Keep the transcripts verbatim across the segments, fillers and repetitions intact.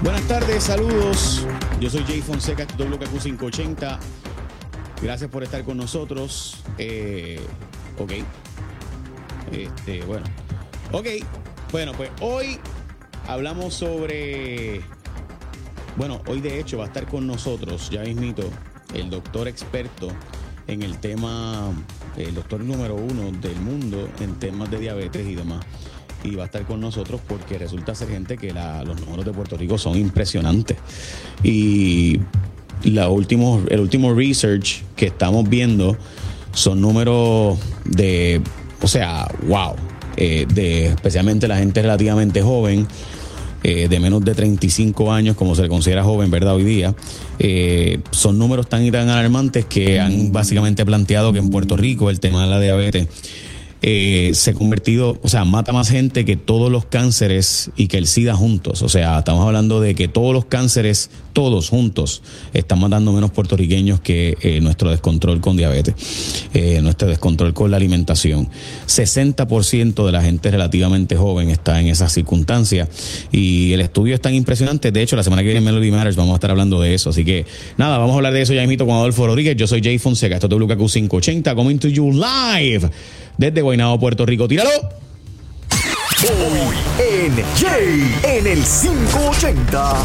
Buenas tardes, saludos. Yo soy Jay Fonseca, W K Q quinientos ochenta. Gracias por estar con nosotros. Eh, ok. Este, bueno. Ok. Bueno, pues hoy hablamos sobre... Bueno, hoy de hecho va a estar con nosotros, ya mismito, el doctor experto en el tema, el doctor número uno del mundo en temas de diabetes y demás. Y va a estar con nosotros porque resulta ser gente que la, los números de Puerto Rico son impresionantes. Y la último, el último research que estamos viendo son números de, o sea, wow, eh, de especialmente la gente relativamente joven, eh, de menos de treinta y cinco años, como se le considera joven, ¿verdad? Hoy día, eh, son números tan y tan alarmantes que han básicamente planteado que en Puerto Rico el tema de la diabetes Eh, se ha convertido, o sea, mata más gente que todos los cánceres y que el SIDA juntos. O sea, estamos hablando de que todos los cánceres, todos juntos, están matando menos puertorriqueños que eh, nuestro descontrol con diabetes, eh, nuestro descontrol con la alimentación. sesenta por ciento de la gente relativamente joven está en esas circunstancias y el estudio es tan impresionante. De hecho, la semana que viene en Melody Matters vamos a estar hablando de eso. Así que, nada, vamos a hablar de eso ya mismito con Adolfo Rodríguez. Yo soy Jay Fonseca, esto es W K Q quinientos ochenta, coming to you live desde Guaynabo, Puerto Rico. ¡Tíralo! Hoy en Jay en el quinientos ochenta.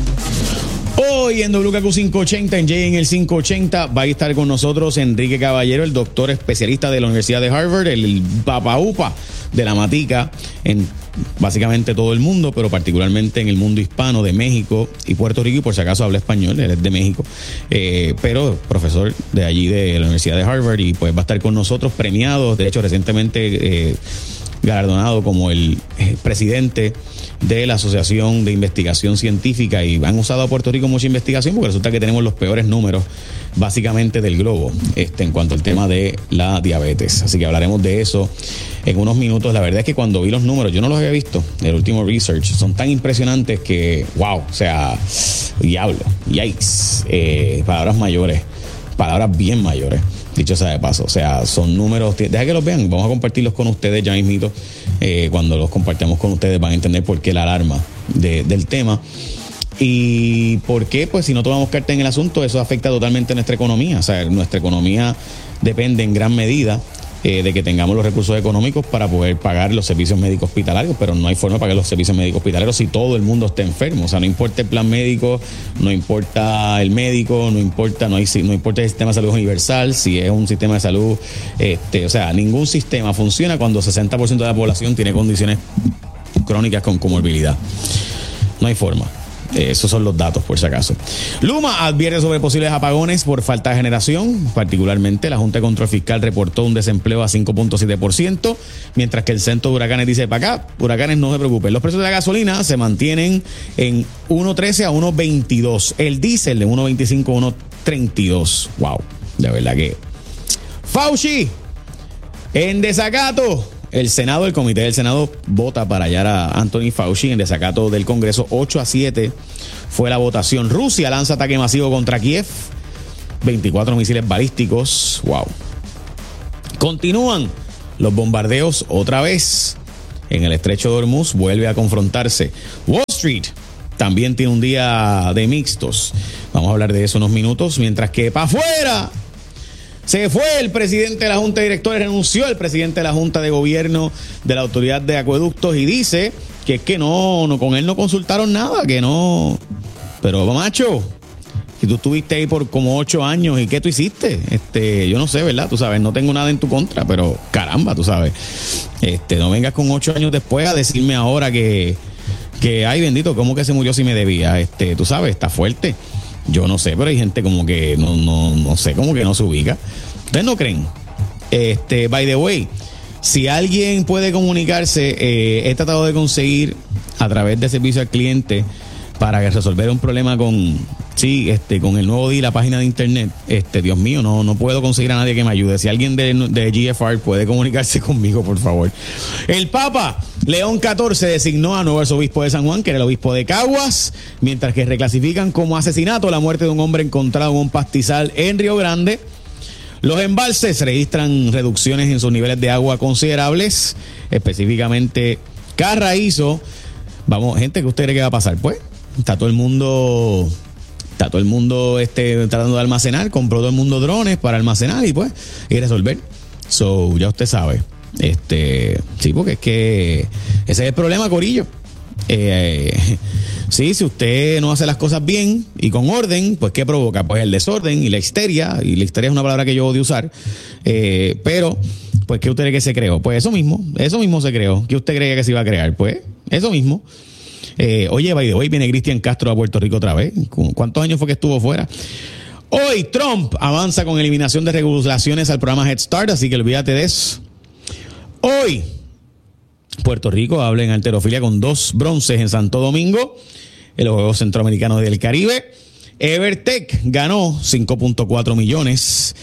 Hoy en W K Q quinientos ochenta, en Jay en el quinientos ochenta, va a estar con nosotros Enrique Caballero, el doctor especialista de la Universidad de Harvard, el papaupa de la matica en básicamente todo el mundo, pero particularmente en el mundo hispano de México y Puerto Rico, y por si acaso habla español, él es de México, eh, pero profesor de allí de la Universidad de Harvard, y pues va a estar con nosotros premiado, de hecho recientemente eh, galardonado como el eh, presidente de la Asociación de Investigación Científica, y han usado a Puerto Rico mucha investigación porque resulta que tenemos los peores números básicamente del globo este, en cuanto al tema de la diabetes. Así que hablaremos de eso en unos minutos. La verdad es que cuando vi los números, yo no los había visto, el último research, son tan impresionantes que, wow, o sea, diablo, yikes, eh, palabras mayores, palabras bien mayores. Dicho sea de paso, o sea, son números, deja que los vean, vamos a compartirlos con ustedes ya mismito. Eh, cuando los compartamos con ustedes van a entender por qué la alarma de, del tema. Y por qué, pues si no tomamos carta en el asunto, eso afecta totalmente a nuestra economía. O sea, nuestra economía depende en gran medida eh, de que tengamos los recursos económicos para poder pagar los servicios médicos hospitalarios, pero no hay forma de pagar los servicios médicos hospitalarios si todo el mundo está enfermo. O sea, no importa el plan médico, no importa el médico, no importa, no hay, no importa el sistema de salud universal, si es un sistema de salud, este, o sea, ningún sistema funciona cuando el sesenta por ciento de la población tiene condiciones crónicas con comorbilidad. No hay forma. Esos son los datos, por si acaso. Luma advierte sobre posibles apagones por falta de generación. Particularmente, la Junta de Control Fiscal reportó un desempleo a cinco punto siete por ciento, mientras que el Centro de Huracanes dice, para acá, huracanes no se preocupen. Los precios de la gasolina se mantienen en uno trece a uno veintidós. El diésel de uno veinticinco a uno treinta y dos. Wow, de verdad que... Fauci, en desacato. El Senado, el Comité del Senado vota para hallar a Anthony Fauci en desacato del Congreso. ocho a siete fue la votación. Rusia lanza ataque masivo contra Kiev. veinticuatro misiles balísticos. Wow. Continúan los bombardeos otra vez. En el estrecho de Hormuz vuelve a confrontarse. Wall Street también tiene un día de mixtos. Vamos a hablar de eso en unos minutos. Mientras que para afuera... se fue el presidente de la Junta de Directores, renunció el presidente de la Junta de Gobierno de la Autoridad de Acueductos y dice que es que no, no con él no consultaron nada, que no. Pero, macho, si tú estuviste ahí por como ocho años, ¿y qué tú hiciste? Este, yo no sé, ¿verdad? Tú sabes, no tengo nada en tu contra, pero caramba, tú sabes. Este, no vengas con ocho años después a decirme ahora que, que ay, bendito, ¿cómo que se murió si me debía? Este, tú sabes, está fuerte. Yo no sé, pero hay gente como que no, no, no sé, como que no se ubica. ¿Ustedes no creen? Este, by the way, si alguien puede comunicarse, eh, he tratado de conseguir a través de servicio al cliente para resolver un problema con, sí, este, con el nuevo D I, la página de internet. Este, Dios mío, no, no puedo conseguir a nadie que me ayude. Si alguien de, de G F R puede comunicarse conmigo, por favor. El Papa León catorce designó a nuevo arzobispo de San Juan, que era el obispo de Caguas, mientras que reclasifican como asesinato la muerte de un hombre encontrado en un pastizal en Río Grande. Los embalses registran reducciones en sus niveles de agua considerables, específicamente Carraízo. Vamos, gente, ¿qué usted cree que va a pasar? Pues está todo el mundo, está todo el mundo este, tratando de almacenar, compró todo el mundo drones para almacenar y pues, y resolver. So, ya usted sabe. Este, sí, porque es que ese es el problema, corillo. Eh, sí, si usted no hace las cosas bien y con orden, pues ¿qué provoca? Pues el desorden y la histeria, y la histeria es una palabra que yo odio usar, eh, pero pues ¿qué usted cree que se creó? Pues eso mismo, eso mismo se creó. ¿Qué usted creía que se iba a crear? Pues eso mismo. Eh, oye, by the way, viene Cristian Castro a Puerto Rico otra vez. ¿Cuántos años fue que estuvo fuera? Hoy Trump avanza con eliminación de regulaciones al programa Head Start, así que olvídate de eso. Hoy Puerto Rico habla en halterofilia con dos bronces en Santo Domingo, en los Juegos Centroamericanos del Caribe. Evertech ganó cinco punto cuatro millones.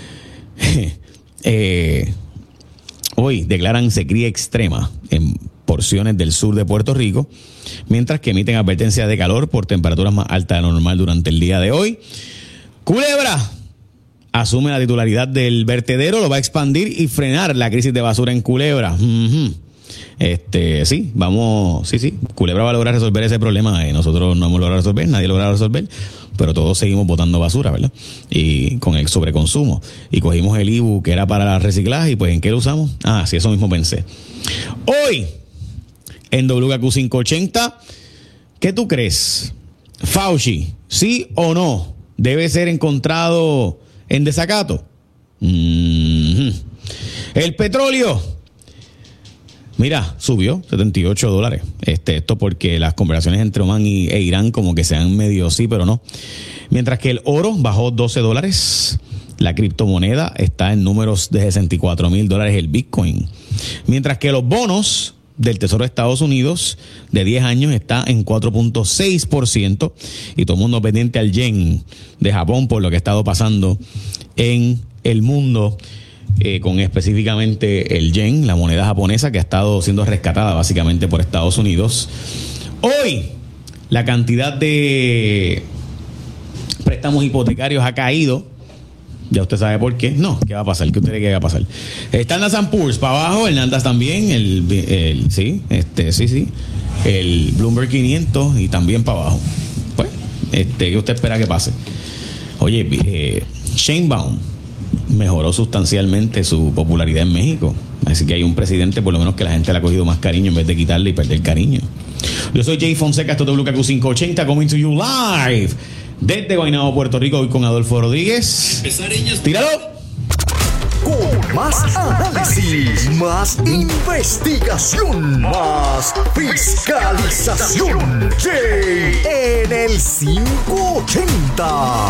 eh, hoy declaran sequía extrema en porciones del sur de Puerto Rico, mientras que emiten advertencias de calor por temperaturas más altas de lo normal durante el día de hoy. Culebra asume la titularidad del vertedero, lo va a expandir y frenar la crisis de basura en Culebra. Uh-huh. Este, sí, vamos, sí, sí, Culebra va a lograr resolver ese problema. Eh, nosotros no hemos logrado resolver, nadie ha logrado resolver, pero todos seguimos botando basura, ¿verdad? Y con el sobreconsumo. Y cogimos el I B U que era para reciclaje y pues ¿en qué lo usamos? Ah, sí, eso mismo pensé. Hoy, en W K Q quinientos ochenta, ¿qué tú crees? Fauci, ¿sí o no debe ser encontrado en desacato? Mm-hmm. El petróleo, mira, subió setenta y ocho dólares. Este, esto porque las conversaciones entre Oman y, e Irán como que se han medio sí, pero no. Mientras que el oro bajó doce dólares. La criptomoneda está en números de sesenta y cuatro mil dólares el Bitcoin. Mientras que los bonos del Tesoro de Estados Unidos de diez años está en cuatro punto seis por ciento y todo el mundo pendiente al yen de Japón por lo que ha estado pasando en el mundo, eh, con específicamente el yen, la moneda japonesa que ha estado siendo rescatada básicamente por Estados Unidos. Hoy la cantidad de préstamos hipotecarios ha caído. Ya usted sabe por qué. No, ¿qué va a pasar? ¿Qué usted cree que va a pasar? Está el Standard and Poor's para abajo, el Nasdaq también, el, el sí, este, sí, sí, el Bloomberg quinientos y también para abajo. Pues, este, ¿qué usted espera que pase? Oye, eh, Sheinbaum mejoró sustancialmente su popularidad en México. Así que hay un presidente, por lo menos, que la gente le ha cogido más cariño en vez de quitarle y perder cariño. Yo soy Jay Fonseca, esto es W K Q quinientos ochenta, coming to you live desde Guaynabo, Puerto Rico, hoy con Adolfo Rodríguez. ¡Tíralo! Con más análisis, más investigación, más fiscalización. Jay en el quinientos ochenta.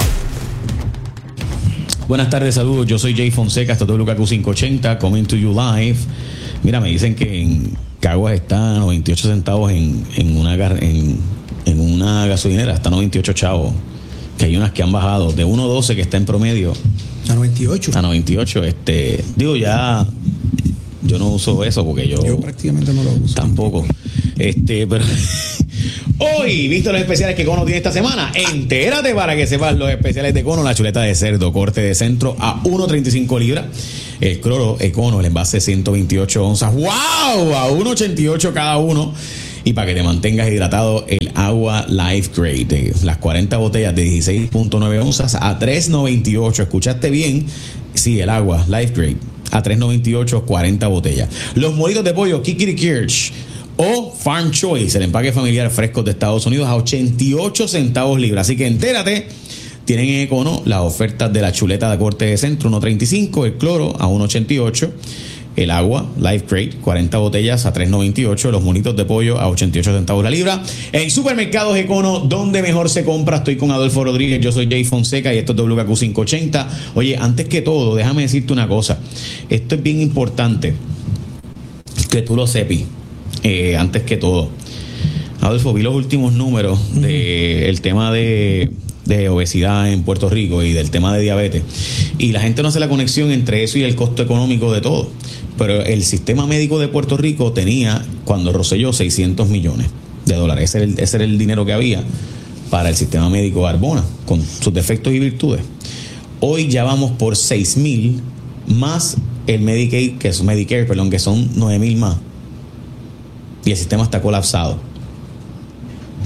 Buenas tardes, saludos. Yo soy Jay Fonseca, esto es W K Q quinientos ochenta, coming to you live. Mira, me dicen que en Caguas está a noventa y ocho centavos en, en, una, en, en una gasolinera, está a noventa y ocho chavos. Que hay unas que han bajado de uno doce que está en promedio a noventa y ocho. A noventa y ocho, este, digo, ya yo no uso eso porque yo yo prácticamente no lo uso. Tampoco. Este, pero hoy, ¿viste los especiales que Econo tiene esta semana? Entérate para que sepas los especiales de Econo. La chuleta de cerdo, corte de centro a uno treinta y cinco libras. El cloro Econo, el envase ciento veintiocho onzas. ¡Wow! A uno ochenta y ocho cada uno. Y para que te mantengas hidratado, el agua Life Grade, las cuarenta botellas de dieciséis punto nueve onzas a tres noventa y ocho. ¿Escuchaste bien? Sí, el agua Life Grade a tres noventa y ocho, cuarenta botellas. Los molitos de pollo Kikiri Kirch o Farm Choice, el empaque familiar fresco de Estados Unidos, a ochenta y ocho centavos libra. Así que entérate. Tienen en Econo las ofertas de la chuleta de corte de centro uno treinta y cinco, el cloro a uno ochenta y ocho. El agua Life Grade, cuarenta botellas a tres noventa y ocho. Los monitos de pollo a ochenta y ocho centavos la libra. En Supermercados Econo, donde mejor se compra. Estoy con Adolfo Rodríguez, yo soy Jay Fonseca y esto es W K Q quinientos ochenta. Oye, antes que todo, déjame decirte una cosa. Esto es bien importante que tú lo sepas. Eh, antes que todo, Adolfo, vi los últimos números del tema de... de obesidad en Puerto Rico y del tema de diabetes, y la gente no hace la conexión entre eso y el costo económico de todo, pero el sistema médico de Puerto Rico tenía, cuando Rosselló, seiscientos millones de dólares. Ese era el, ese era el dinero que había para el sistema médico de Arbona, con sus defectos y virtudes. Hoy ya vamos por seis mil más el Medicaid, que es Medicare, perdón, que son nueve mil más, y el sistema está colapsado.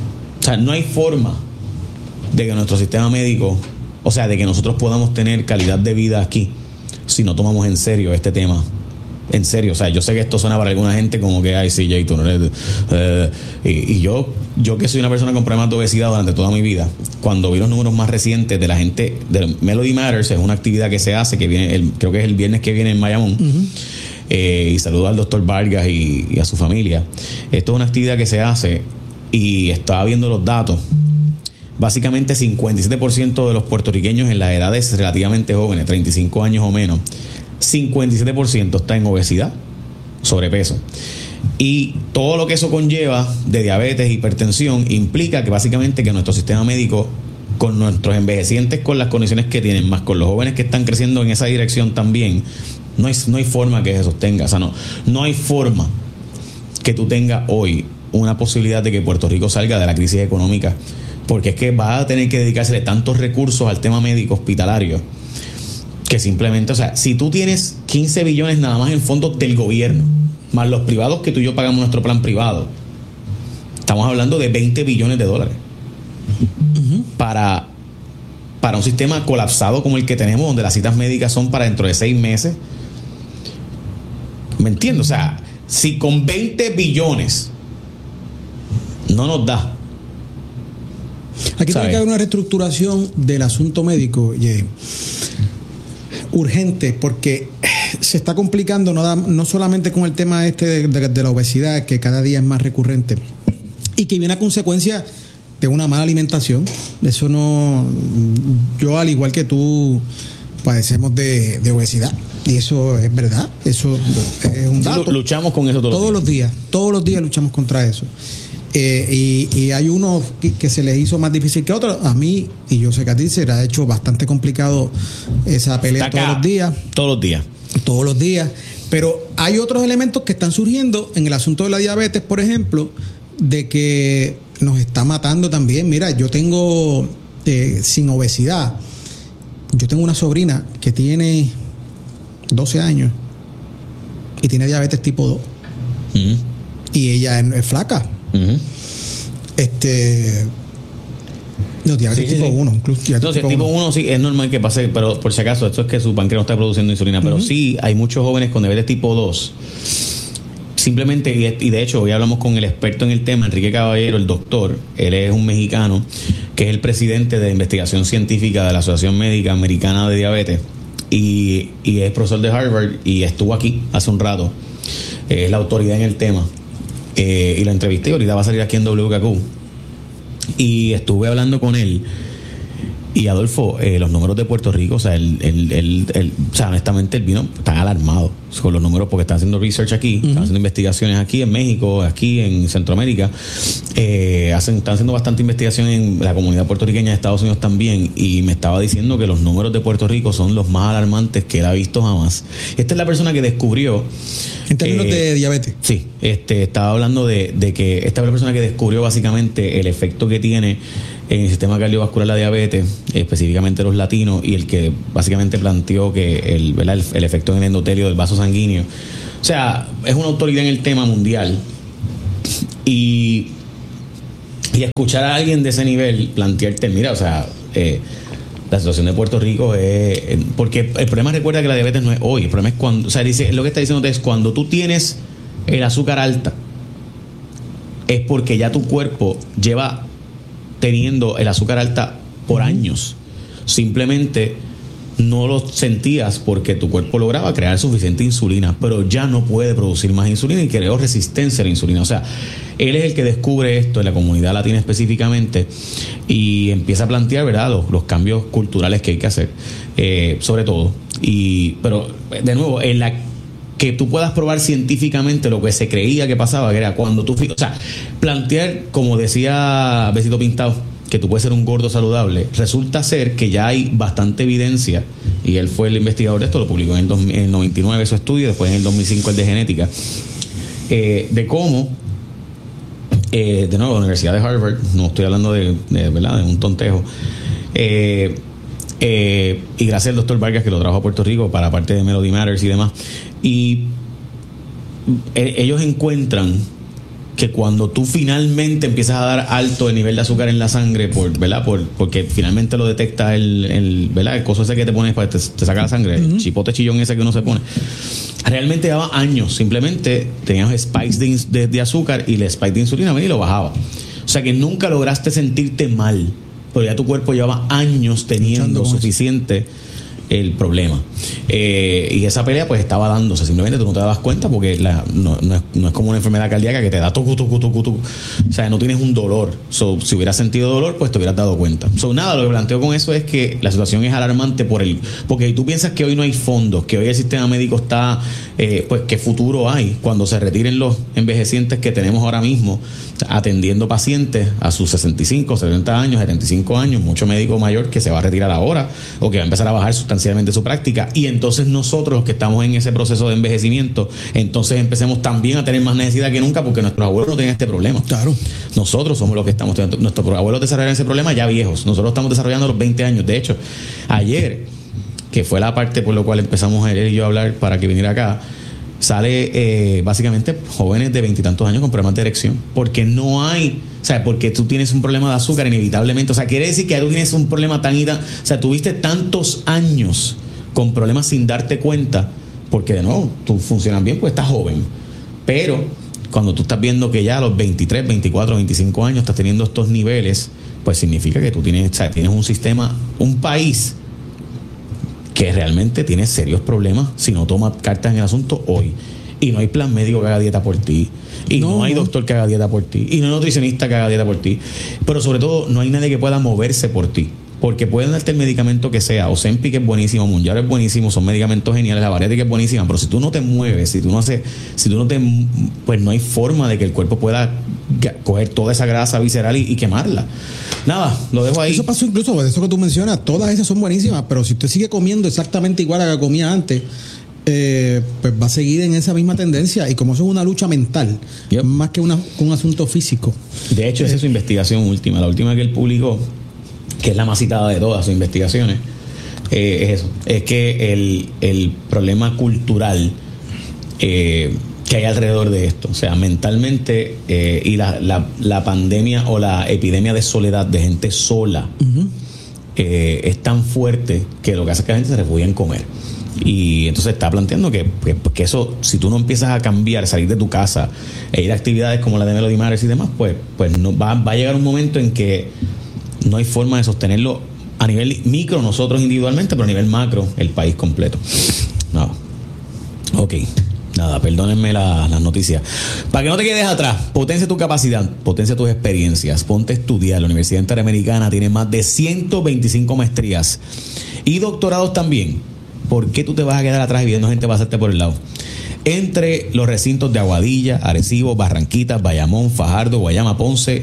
sea, no hay forma de que nuestro sistema médico, o sea, de que nosotros podamos tener calidad de vida aquí si no tomamos en serio este tema. En serio, o sea, yo sé que esto suena para alguna gente como que, ay, sí, Jay, tú no eres... Uh, y, y yo, yo que soy una persona con problemas de obesidad durante toda mi vida, cuando vi los números más recientes de la gente, de Melody Matters, es una actividad que se hace, que viene, el, creo que es el viernes que viene en Bayamón, uh-huh. eh, y saludo al doctor Vargas y, y a su familia. Esto es una actividad que se hace, y estaba viendo los datos. Básicamente cincuenta y siete por ciento de los puertorriqueños en las edades relativamente jóvenes, treinta y cinco años o menos, cincuenta y siete por ciento está en obesidad, sobrepeso. Y todo lo que eso conlleva de diabetes, hipertensión, implica que básicamente que nuestro sistema médico, con nuestros envejecientes, con las condiciones que tienen, más con los jóvenes que están creciendo en esa dirección también, no hay, no hay forma que se sostenga. O sea, no, no hay forma que tú tengas hoy una posibilidad de que Puerto Rico salga de la crisis económica, porque es que va a tener que dedicársele tantos recursos al tema médico hospitalario que simplemente, o sea, si tú tienes quince billones nada más en fondos del gobierno, más los privados que tú y yo pagamos nuestro plan privado, estamos hablando de veinte billones de dólares uh-huh. para, para un sistema colapsado como el que tenemos, donde las citas médicas son para dentro de seis meses. ¿Me entiendes? O sea, si con veinte billones no nos da. Aquí tiene que haber una reestructuración del asunto médico, Jay, urgente, porque se está complicando no, da, no solamente con el tema este de, de, de la obesidad, que cada día es más recurrente y que viene a consecuencia de una mala alimentación. Eso no, yo al igual que tú padecemos de, de obesidad, y eso es verdad, eso es un dato. Luchamos con eso todos, todos los días, todos los días luchamos contra eso. Eh, y, y hay unos que, que se les hizo más difícil que otros. A mí, y yo sé que a ti se le ha hecho bastante complicado esa pelea acá, todos los días. Todos los días. Todos los días. Pero hay otros elementos que están surgiendo en el asunto de la diabetes, por ejemplo, de que nos está matando también. Mira, yo tengo, eh, sin obesidad, yo tengo una sobrina que tiene doce años y tiene diabetes tipo dos. Uh-huh. Y ella es, es flaca. Uh-huh. Este no, diabetes sí, tipo uno, incluso no, tipo, tipo uno sí es normal que pase, pero por si acaso esto es que su páncreas no está produciendo insulina, pero uh-huh. sí hay muchos jóvenes con diabetes tipo dos. Simplemente, y de hecho hoy hablamos con el experto en el tema, Enrique Caballero, el doctor. Él es un mexicano que es el presidente de investigación científica de la Asociación Médica Americana de Diabetes, y, y es profesor de Harvard y estuvo aquí hace un rato. Es eh, la autoridad en el tema. Eh, y la entrevisté, ahorita va a salir aquí en W K Q, y estuve hablando con él. Y Adolfo, eh, los números de Puerto Rico, o sea, él, él, él, él, o sea, honestamente él vino tan alarmado con los números, porque están haciendo research aquí, uh-huh. están haciendo investigaciones aquí en México, aquí en Centroamérica, eh, hacen, están haciendo bastante investigación en la comunidad puertorriqueña de Estados Unidos también, y me estaba diciendo que los números de Puerto Rico son los más alarmantes que él ha visto jamás. Esta es la persona que descubrió... En términos eh, de diabetes. Sí, este, estaba hablando de, de que esta es la persona que descubrió básicamente el efecto que tiene en el sistema cardiovascular la diabetes, específicamente los latinos, y el que básicamente planteó que el, ¿verdad? el, el efecto en el endotelio del vaso sanguíneo. O sea, es una autoridad en el tema mundial. Y, y escuchar a alguien de ese nivel plantearte, mira, o sea, eh, la situación de Puerto Rico es... Porque el problema, recuerda que la diabetes no es hoy, el problema es cuando... O sea, dice, lo que está diciendo es cuando tú tienes el azúcar alta, es porque ya tu cuerpo lleva teniendo el azúcar alta por años. Simplemente no lo sentías porque tu cuerpo lograba crear suficiente insulina, pero ya no puede producir más insulina y creó resistencia a la insulina. O sea, él es el que descubre esto en la comunidad latina específicamente, y empieza a plantear, ¿verdad?, los, los cambios culturales que hay que hacer, eh, sobre todo. Y, pero, de nuevo, en la que tú puedas probar científicamente lo que se creía que pasaba, que era cuando tú... O sea, plantear, como decía Besito Pintado, que tú puedes ser un gordo saludable, resulta ser que ya hay bastante evidencia, y él fue el investigador de esto, lo publicó en el, dos, en el noventa y nueve su estudio, después en el dos mil cinco el de genética, eh, de cómo, eh, de nuevo, la Universidad de Harvard, no estoy hablando de, de ¿verdad?, de un tontejo, eh, eh, y gracias al doctor Vargas, que lo trajo a Puerto Rico para parte de Melody Matters y demás, y eh, ellos encuentran que cuando tú finalmente empiezas a dar alto el nivel de azúcar en la sangre, por, ¿verdad? Por, porque finalmente lo detecta el, el, ¿verdad? El coso ese que te pones para te, te saca la sangre, uh-huh. el chipote chillón ese que uno se pone. Realmente llevaba años, simplemente tenías spikes de, de, de azúcar y el spike de insulina venía y lo bajaba. O sea que nunca lograste sentirte mal, porque ya tu cuerpo llevaba años teniendo suficiente el problema. Eh, y esa pelea pues estaba dándose, simplemente tú no te dabas cuenta porque la, no, no, es, no es como una enfermedad cardíaca que te da tucu, tucu, tucu, tucu. O sea, no tienes un dolor. So, si hubieras sentido dolor, pues te hubieras dado cuenta. So, nada, lo que planteo con eso es que la situación es alarmante por el, porque tú piensas que hoy no hay fondos, que hoy el sistema médico está, eh, pues qué futuro hay cuando se retiren los envejecientes que tenemos ahora mismo atendiendo pacientes a sus sesenta y cinco, setenta años, setenta y cinco años, mucho médico mayor que se va a retirar ahora o que va a empezar a bajar sustancialmente su práctica, y entonces nosotros los que estamos en ese proceso de envejecimiento, entonces empecemos también a tener más necesidad que nunca porque nuestros abuelos no tenían este problema. Claro. Nosotros somos los que estamos teniendo, nuestros abuelos desarrollaron ese problema ya viejos, nosotros estamos desarrollando a los veinte años. De hecho, ayer, que fue la parte por la cual empezamos él y yo a hablar para que viniera acá, sale eh, básicamente jóvenes de veintitantos años con problemas de erección, porque no hay, o sea, porque tú tienes un problema de azúcar inevitablemente, o sea, quiere decir que tú tienes un problema tan y tan, o sea, tuviste tantos años con problemas sin darte cuenta, porque de nuevo, tú funcionas bien, pues estás joven, pero cuando tú estás viendo que ya a los veintitrés, veinticuatro, veinticinco años estás teniendo estos niveles, pues significa que tú tienes, o sea, tienes un sistema, un país que realmente tiene serios problemas si no toma cartas en el asunto hoy. Y no hay plan médico que haga dieta por ti. Y no, no hay doctor que haga dieta por ti. Y no hay nutricionista que haga dieta por ti. Pero sobre todo, no hay nadie que pueda moverse por ti. Porque pueden darte el medicamento que sea. Ozempic es buenísimo, Mounjaro es buenísimo, son medicamentos geniales, la bariátrica es buenísima. Pero si tú no te mueves, si tú no haces, si tú no te, pues no hay forma de que el cuerpo pueda coger toda esa grasa visceral y, y quemarla. Nada, lo dejo ahí. Eso pasó incluso, eso que tú mencionas, todas esas son buenísimas, pero si usted sigue comiendo exactamente igual a que comía antes, eh, pues va a seguir en esa misma tendencia. Y como eso es una lucha mental, yep. más que una, un asunto físico. De hecho, esa es su investigación última, la última que él publicó, que es la más citada de todas sus investigaciones, eh, es eso, es que el, el problema cultural eh, que hay alrededor de esto, o sea, mentalmente eh, y la, la, la pandemia o la epidemia de soledad, de gente sola, uh-huh. eh, es tan fuerte que lo que hace es que la gente se refugia en comer. Y entonces está planteando que, que, que eso, si tú no empiezas a cambiar, salir de tu casa e ir a actividades como la de Melody Matters y demás, pues, pues no, va, va a llegar un momento en que no hay forma de sostenerlo a nivel micro nosotros individualmente, pero a nivel macro el país completo. No. Ok. Nada, perdónenme las la noticias. Para que no te quedes atrás, potencia tu capacidad, potencia tus experiencias, ponte a estudiar. La Universidad Interamericana tiene más de ciento veinticinco maestrías y doctorados también. ¿Por qué tú te vas a quedar atrás y viendo gente pasarte por el lado? Entre los recintos de Aguadilla, Arecibo, Barranquitas, Bayamón, Fajardo, Guayama, Ponce,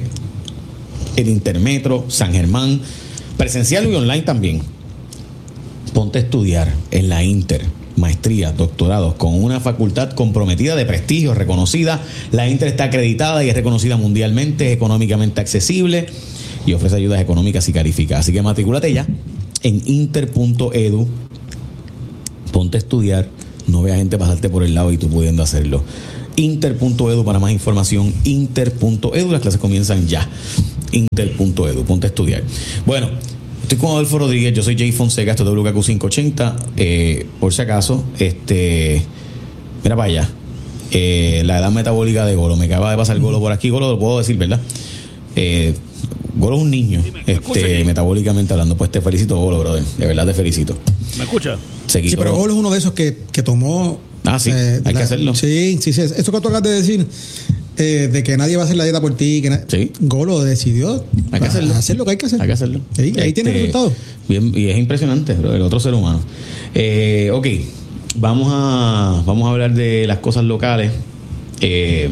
el Intermetro, San Germán, presencial y online también. Ponte a estudiar en la Inter. Maestrías, doctorados, con una facultad comprometida de prestigio, reconocida. La Inter está acreditada y es reconocida mundialmente, es económicamente accesible y ofrece ayudas económicas y calificadas. Así que matricúlate ya en inter punto edu. Ponte a estudiar, no veas gente pasarte por el lado y tú pudiendo hacerlo. inter punto edu para más información, inter punto edu, las clases comienzan ya. inter punto edu, ponte a estudiar. Bueno, estoy con Adolfo Rodríguez, yo soy Jay Fonseca, esto es W K Q quinientos ochenta. Eh, por si acaso, este, mira para allá, eh, la edad metabólica de Golo, me acaba de pasar Golo por aquí. Golo, lo puedo decir, ¿verdad? Eh, Golo es un niño, sí, me, este, me metabólicamente hablando. Pues te felicito, Golo, brother, de verdad te felicito. ¿Me escucha? Sí, pero Golo es uno de esos que, que tomó. Ah, sí, eh, hay la, que hacerlo. Sí, sí, sí, eso que tú acabas de decir. Eh, de que nadie va a hacer la dieta por ti, que na- sí. Golo decidió hay que hacerlo. hacer lo que hay que hacer. Hay que hacerlo. Sí, ahí este, tiene resultados. Bien, y es impresionante, bro, el otro ser humano. Eh, ok, vamos a vamos a hablar de las cosas locales eh,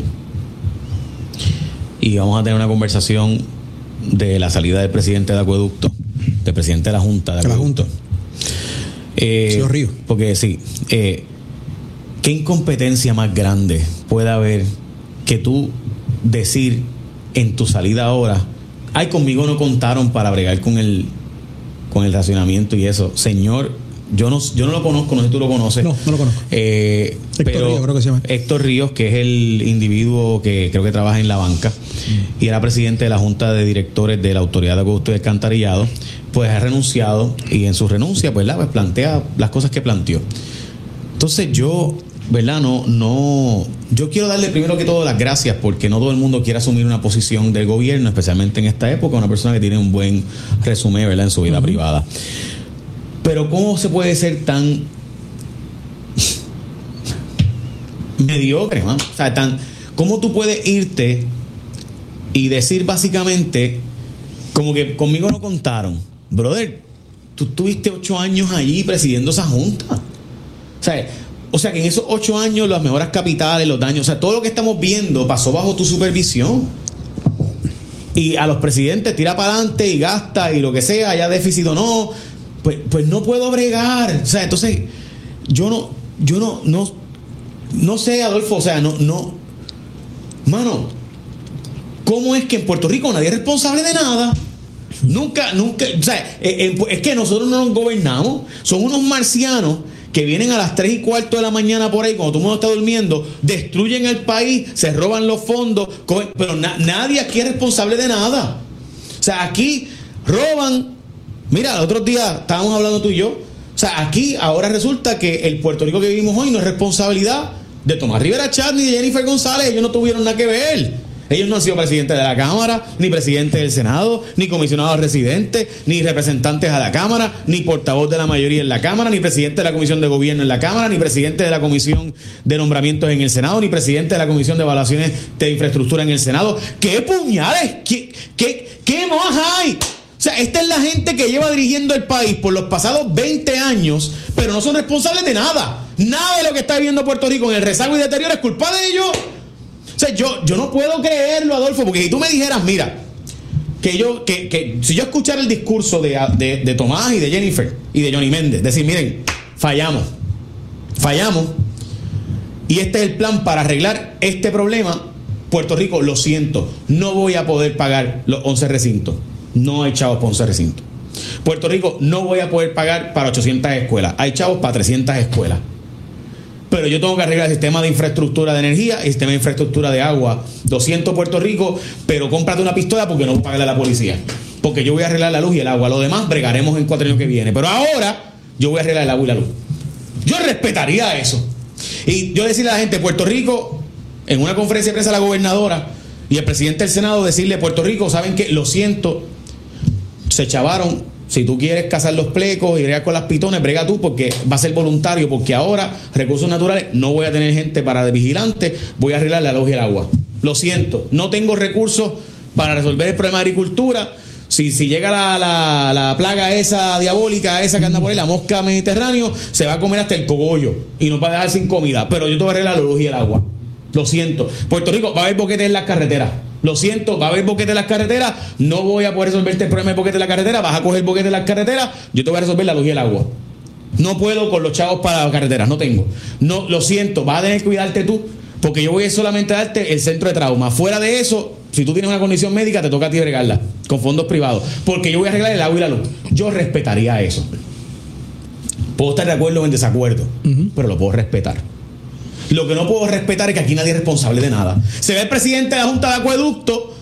y vamos a tener una conversación de la salida del presidente de Acueducto, del presidente de la Junta de Acueducto. Eh, Señor Río. Porque sí, eh, ¿qué incompetencia más grande puede haber que tú decir en tu salida ahora, ay, conmigo no contaron para bregar con el con el racionamiento y eso? Señor yo no, yo no lo conozco, no sé si tú lo conoces. No, no lo conozco. Eh, Héctor pero Ríos, creo que se llama. Héctor Ríos, que es el individuo que creo que trabaja en la banca mm. y era presidente de la Junta de Directores de la Autoridad de Acueducto y Alcantarillado, pues ha renunciado y en su renuncia, pues, la, pues plantea las cosas que planteó. Entonces yo, ¿verdad? No, no, yo quiero darle primero que todo las gracias porque no todo el mundo quiere asumir una posición del gobierno, especialmente en esta época, una persona que tiene un buen resumen, ¿verdad? En su vida uh-huh. privada. Pero ¿cómo se puede ser tan mediocre, man? O sea, tan, ¿cómo tú puedes irte y decir básicamente como que conmigo no contaron? Brother, tú tuviste ocho años allí presidiendo esa junta. O sea, o sea que en esos ocho años las mejoras capitales, los daños, o sea, todo lo que estamos viendo pasó bajo tu supervisión. Y a los presidentes tira para adelante y gasta y lo que sea, haya déficit o no, pues, pues no puedo bregar. O sea, entonces, yo no, yo no, no, no sé, Adolfo, o sea, no, no, mano, ¿cómo es que en Puerto Rico nadie es responsable de nada? Nunca, nunca, o sea, es que nosotros no nos gobernamos, son unos marcianos que vienen a las tres y cuarto de la mañana por ahí, cuando todo el mundo está durmiendo, destruyen el país, se roban los fondos, cogen, pero na, nadie aquí es responsable de nada. O sea, aquí roban. Mira, el otro día estábamos hablando tú y yo. O sea, aquí ahora resulta que el Puerto Rico que vivimos hoy no es responsabilidad de Tomás Rivera Chatz ni de Jennifer González. Ellos no tuvieron nada que ver. Ellos no han sido presidentes de la Cámara, ni presidentes del Senado, ni comisionados residentes, ni representantes a la Cámara, ni portavoz de la mayoría en la Cámara, ni presidente de la Comisión de Gobierno en la Cámara, ni presidente de la Comisión de Nombramientos en el Senado, ni presidente de la Comisión de Evaluaciones de Infraestructura en el Senado. ¡Qué puñales! ¿Qué, qué, qué más hay? O sea, esta es la gente que lleva dirigiendo el país por los pasados veinte años, pero no son responsables de nada. Nada de lo que está viviendo Puerto Rico en el rezago y deterioro es culpa de ellos. O sea, yo, yo no puedo creerlo, Adolfo, porque si tú me dijeras, mira, que yo, que, que si yo escuchara el discurso de, de, de Tomás y de Jennifer y de Johnny Méndez, decir, miren, fallamos, fallamos, y este es el plan para arreglar este problema, Puerto Rico, lo siento, no voy a poder pagar los once recintos, no hay chavos para once recintos. Puerto Rico, no voy a poder pagar para ochocientas escuelas, hay chavos para trescientas escuelas. Pero yo tengo que arreglar el sistema de infraestructura de energía, el sistema de infraestructura de agua. doscientos Puerto Rico, pero cómprate una pistola porque no voy a pagarle a la policía. Porque yo voy a arreglar la luz y el agua. Lo demás bregaremos en cuatro años que viene. Pero ahora yo voy a arreglar el agua y la luz. Yo respetaría eso. Y yo decirle a la gente, Puerto Rico, en una conferencia de prensa a la gobernadora y el presidente del Senado, decirle, Puerto Rico, ¿saben qué? Lo siento, se chavaron. Si tú quieres cazar los plecos y bregar con las pitones, brega tú porque va a ser voluntario, porque ahora, recursos naturales, no voy a tener gente para de vigilante, voy a arreglar la luz y el agua. Lo siento, no tengo recursos para resolver el problema de agricultura. Si, si llega la, la, la plaga esa diabólica, esa que anda por ahí, la mosca mediterráneo, se va a comer hasta el cogollo y nos va a dejar sin comida. Pero yo te voy a arreglar la luz y el agua. Lo siento. Puerto Rico va a haber boquetes en las carreteras. Lo siento, va a haber boquetes en las carreteras. No voy a poder resolverte el problema de boquetes en la carretera. Vas a coger boquetes en las carreteras. Yo te voy a resolver la luz y el agua. No puedo con los chavos para las carreteras. No tengo. No, lo siento, vas a tener que cuidarte tú. Porque yo voy a solamente darte el centro de trauma. Fuera de eso, si tú tienes una condición médica, te toca a ti bregarla con fondos privados. Porque yo voy a arreglar el agua y la luz. Yo respetaría eso. Puedo estar de acuerdo o en desacuerdo, uh-huh. pero lo puedo respetar. Lo que no puedo respetar es que aquí nadie es responsable de nada. Se ve el presidente de la Junta de Acueducto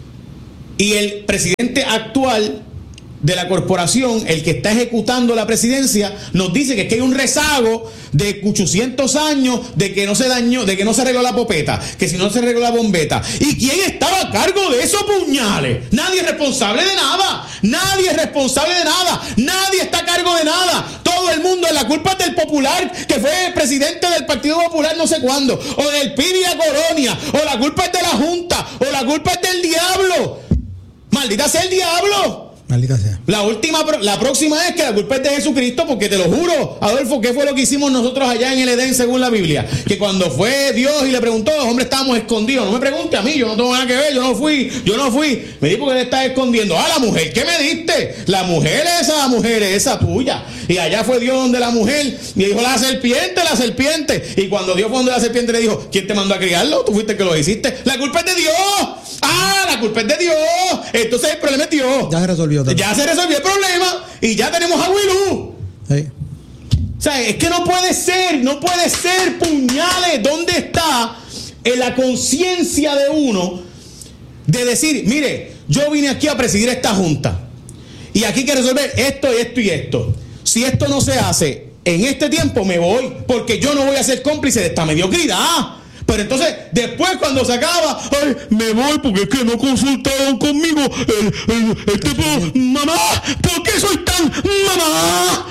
y el presidente actual de la corporación, el que está ejecutando la presidencia, nos dice que, es que hay un rezago de ochocientos años de que no se dañó, de que no se arregló la popeta, que si no se arregló la bombeta. ¿Y quién estaba a cargo de esos puñales? Nadie es responsable de nada. Nadie es responsable de nada. Nadie está a cargo de nada. Todo el mundo, la culpa es del Popular, que fue presidente del Partido Popular no sé cuándo, o del P I B y a Colonia, o la culpa es de la Junta, o la culpa es del diablo. Maldita sea el diablo. Maldita sea. La última, la próxima es que la culpa es de Jesucristo, porque te lo juro, Adolfo, ¿qué fue lo que hicimos nosotros allá en el Edén según la Biblia? Que cuando fue Dios y le preguntó, los hombres estábamos escondidos. No me pregunte a mí, yo no tengo nada que ver, yo no fui, yo no fui. Me di porque le estás escondiendo. Ah, la mujer, ¿qué me diste? La mujer esa, la mujer esa tuya. Y allá fue Dios donde la mujer, y dijo, la serpiente, la serpiente. Y cuando Dios fue donde la serpiente, le dijo, ¿quién te mandó a criarlo? Tú fuiste el que lo hiciste. La culpa es de Dios. Ah, la culpa es de Dios. Entonces el problema es Dios. Ya se resolvió todo. Ya se resolvió el problema y ya tenemos agua y luz. Sí. O sea, es que no puede ser, no puede ser, puñales. ¿Dónde está en la conciencia de uno de decir, mire, yo vine aquí a presidir esta junta y aquí hay que resolver esto y esto y esto? Si esto no se hace en este tiempo, me voy, porque yo no voy a ser cómplice de esta mediocridad. Pero entonces, después cuando se acaba, ay, me voy porque es que no consultaron conmigo el, el, el tipo, mamá, ¿por qué soy tan mamá?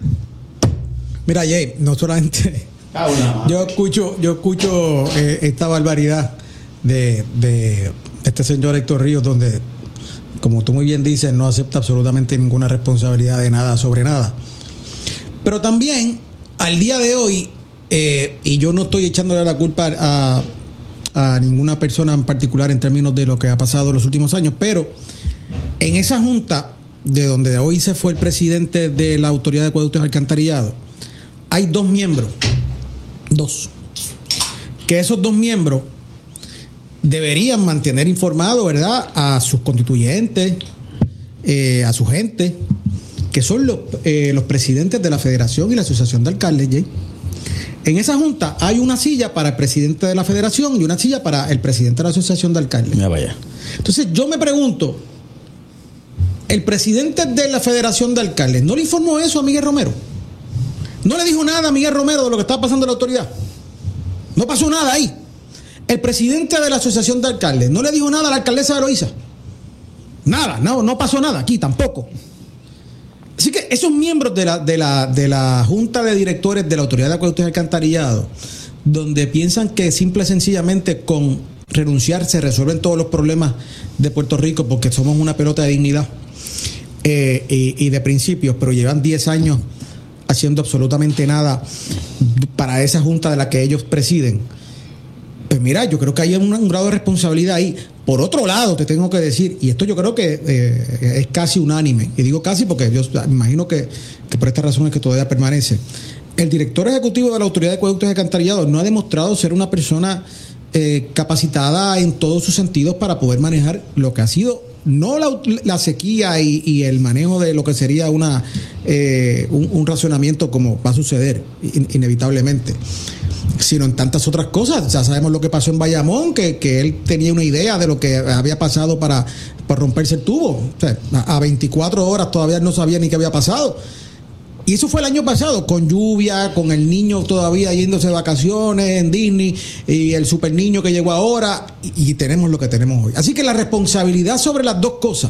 Mira, Jay, no solamente yo escucho, yo escucho eh, esta barbaridad de, de este señor Héctor Ríos, donde, como tú muy bien dices, no acepta absolutamente ninguna responsabilidad de nada sobre nada. Pero también, al día de hoy, eh, y yo no estoy echándole la culpa a, a ninguna persona en particular en términos de lo que ha pasado en los últimos años, pero en esa junta, de donde hoy se fue el presidente de la Autoridad de Acueductos y Alcantarillados, hay dos miembros, dos, que esos dos miembros deberían mantener informado, ¿verdad?, a sus constituyentes, eh, a su gente, que son los, eh, los presidentes de la Federación y la Asociación de Alcaldes, Jay. En esa junta hay una silla para el presidente de la Federación y una silla para el presidente de la Asociación de Alcaldes. Ya vaya. Entonces yo me pregunto, ¿el presidente de la Federación de Alcaldes no le informó eso a Miguel Romero? ¿No le dijo nada a Miguel Romero de lo que estaba pasando en la autoridad? No pasó nada ahí. El presidente de la Asociación de Alcaldes no le dijo nada a la alcaldesa de Loíza. Nada, no, no pasó nada aquí tampoco. Así que esos miembros de la, de la, de la Junta de Directores de la Autoridad de Acueductos y Alcantarillados, donde piensan que simple y sencillamente con renunciar se resuelven todos los problemas de Puerto Rico porque somos una pelota de dignidad eh, y, y de principios, pero llevan diez años haciendo absolutamente nada para esa junta de la que ellos presiden, pues mira, yo creo que hay un, un grado de responsabilidad ahí. Por otro lado, te tengo que decir, y esto yo creo que eh, es casi unánime, y digo casi porque yo me imagino que, que por esta razón es que todavía permanece, el director ejecutivo de la Autoridad de Acueductos y Alcantarillados no ha demostrado ser una persona eh, capacitada en todos sus sentidos para poder manejar lo que ha sido no la, la sequía y, y el manejo de lo que sería una eh, un, un racionamiento como va a suceder in, inevitablemente, sino en tantas otras cosas. Ya sabemos lo que pasó en Bayamón, que, que él tenía una idea de lo que había pasado para, para romperse el tubo. O sea, a, a veinticuatro horas todavía no sabía ni qué había pasado. Y eso fue el año pasado, con lluvia, con el niño todavía yéndose de vacaciones en Disney y el super niño que llegó ahora, y, y tenemos lo que tenemos hoy. Así que la responsabilidad sobre las dos cosas,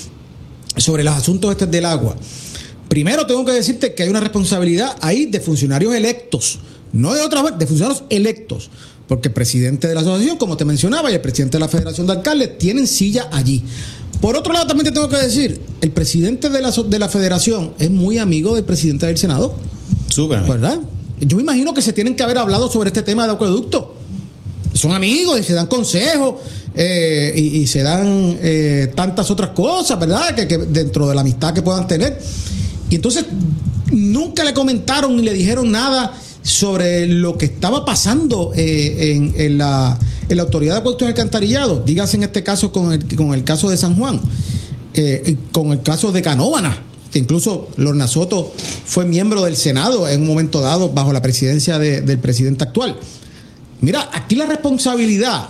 sobre los asuntos estos del agua, primero tengo que decirte que hay una responsabilidad ahí de funcionarios electos, no de otra vez, de funcionarios electos, porque el presidente de la asociación, como te mencionaba, y el presidente de la Federación de Alcaldes tienen silla allí. Por otro lado, también te tengo que decir, el presidente de la, de la Federación es muy amigo del presidente del Senado. Súper. ¿Verdad? Yo me imagino que se tienen que haber hablado sobre este tema de acueducto. Son amigos y se dan consejos eh, y, y se dan eh, tantas otras cosas, ¿verdad? Que, que dentro de la amistad que puedan tener. Y entonces nunca le comentaron ni le dijeron nada sobre lo que estaba pasando eh, en, en, la, en la Autoridad de Acueductos y Alcantarillados, dígase en este caso con el, con el caso de San Juan, eh, con el caso de Canóvana, que incluso Lorna Soto fue miembro del Senado en un momento dado bajo la presidencia de, del presidente actual. Mira, aquí la responsabilidad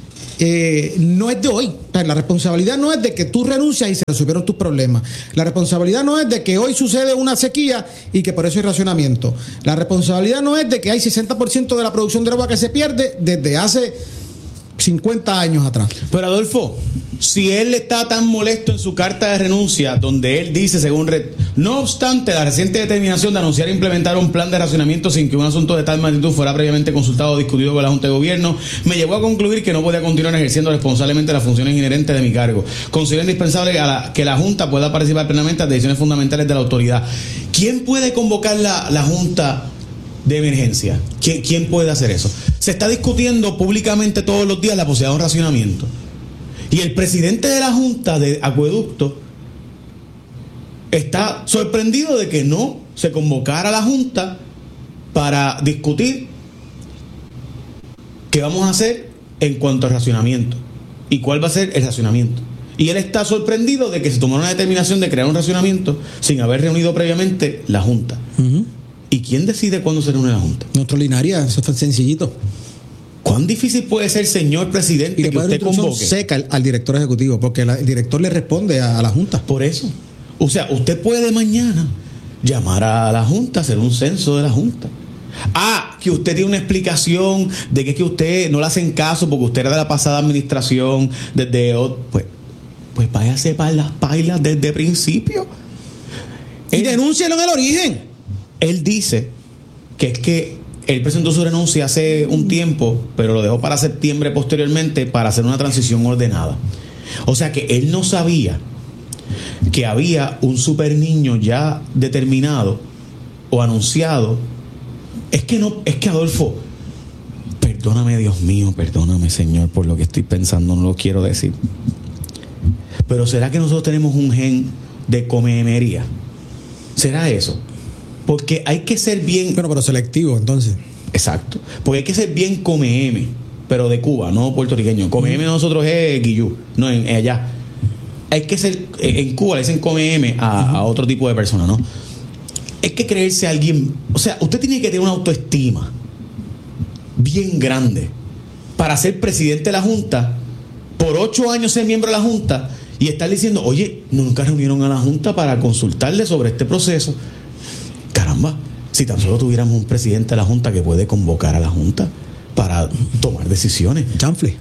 eh, no es de hoy. La responsabilidad no es de que tú renuncias y se resolvieron tus problemas. La responsabilidad no es de que hoy sucede una sequía y que por eso hay racionamiento. La responsabilidad no es de que hay sesenta por ciento de la producción de agua que se pierde desde hace cincuenta años atrás. Pero Adolfo, si él está tan molesto en su carta de renuncia, donde él dice, según Red, no obstante la reciente determinación de anunciar e implementar un plan de racionamiento sin que un asunto de tal magnitud fuera previamente consultado o discutido con la Junta de Gobierno, me llevó a concluir que no podía continuar ejerciendo responsablemente las funciones inherentes de mi cargo. Considero indispensable a la, que la Junta pueda participar plenamente en las decisiones fundamentales de la autoridad. ¿Quién puede convocar la, la Junta de emergencia? ¿Quién, ¿Quién puede hacer eso? Se está discutiendo públicamente todos los días la posibilidad de un racionamiento. Y el presidente de la Junta de Acueducto está sorprendido de que no se convocara a la Junta para discutir qué vamos a hacer en cuanto al racionamiento y cuál va a ser el racionamiento. Y él está sorprendido de que se tomara una determinación de crear un racionamiento sin haber reunido previamente la Junta. Uh-huh. ¿Y quién decide cuándo se reúne la Junta? Nuestro Linaria, eso es sencillito. ¿Cuán difícil puede ser, señor presidente, Y le que puede dar usted instrucción convoque? seca al, al director ejecutivo, porque la- el director le responde a, a la Junta. Por eso. O sea, usted puede mañana llamar a la Junta, hacer un censo de la Junta. Ah, que usted tiene una explicación de que, es que usted no le hacen caso porque usted era de la pasada administración, desde... Pues, pues váyase para las pailas desde el principio. Y Él, denúncialo en el origen. él dice que es que él presentó su renuncia hace un tiempo, pero lo dejó para septiembre posteriormente para hacer una transición ordenada. O sea que él no sabía que había un super niño ya determinado o anunciado. Es que no, es que Adolfo, perdóname, Dios mío, perdóname, Señor, por lo que estoy pensando, no lo quiero decir. Pero ¿será que nosotros tenemos un gen de comemería? ¿Será eso? Porque hay que ser bien... Bueno, pero selectivo, entonces. Exacto. Porque hay que ser bien come M, pero de Cuba, no puertorriqueño. Come M de nosotros es guillú, no en, en allá. Hay que ser, en Cuba le dicen come M a, a otro tipo de persona, ¿no? Es que creerse alguien, o sea, usted tiene que tener una autoestima bien grande para ser presidente de la Junta, por ocho años ser miembro de la Junta y estar diciendo, oye, nunca reunieron a la Junta para consultarle sobre este proceso. Caramba, si tan solo tuviéramos un presidente de la Junta que puede convocar a la Junta para tomar decisiones. Chanfle.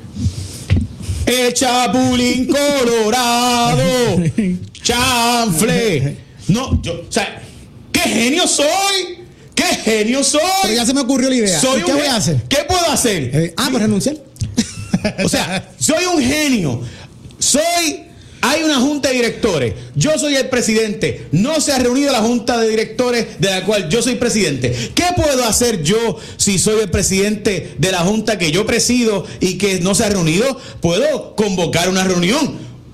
El Chapulín Colorado, chanfle. No, yo, o sea, ¿qué genio soy? ¿Qué genio soy? Pero ya se me ocurrió la idea. Soy ¿Y qué un voy a gen- hacer? ¿Qué puedo hacer? Eh, ah, pues renunciar. O sea, soy un genio. Soy. Hay una junta de directores. Yo soy el presidente. No se ha reunido la junta de directores de la cual yo soy presidente. ¿Qué puedo hacer yo si soy el presidente de la junta que yo presido y que no se ha reunido? Puedo convocar una reunión.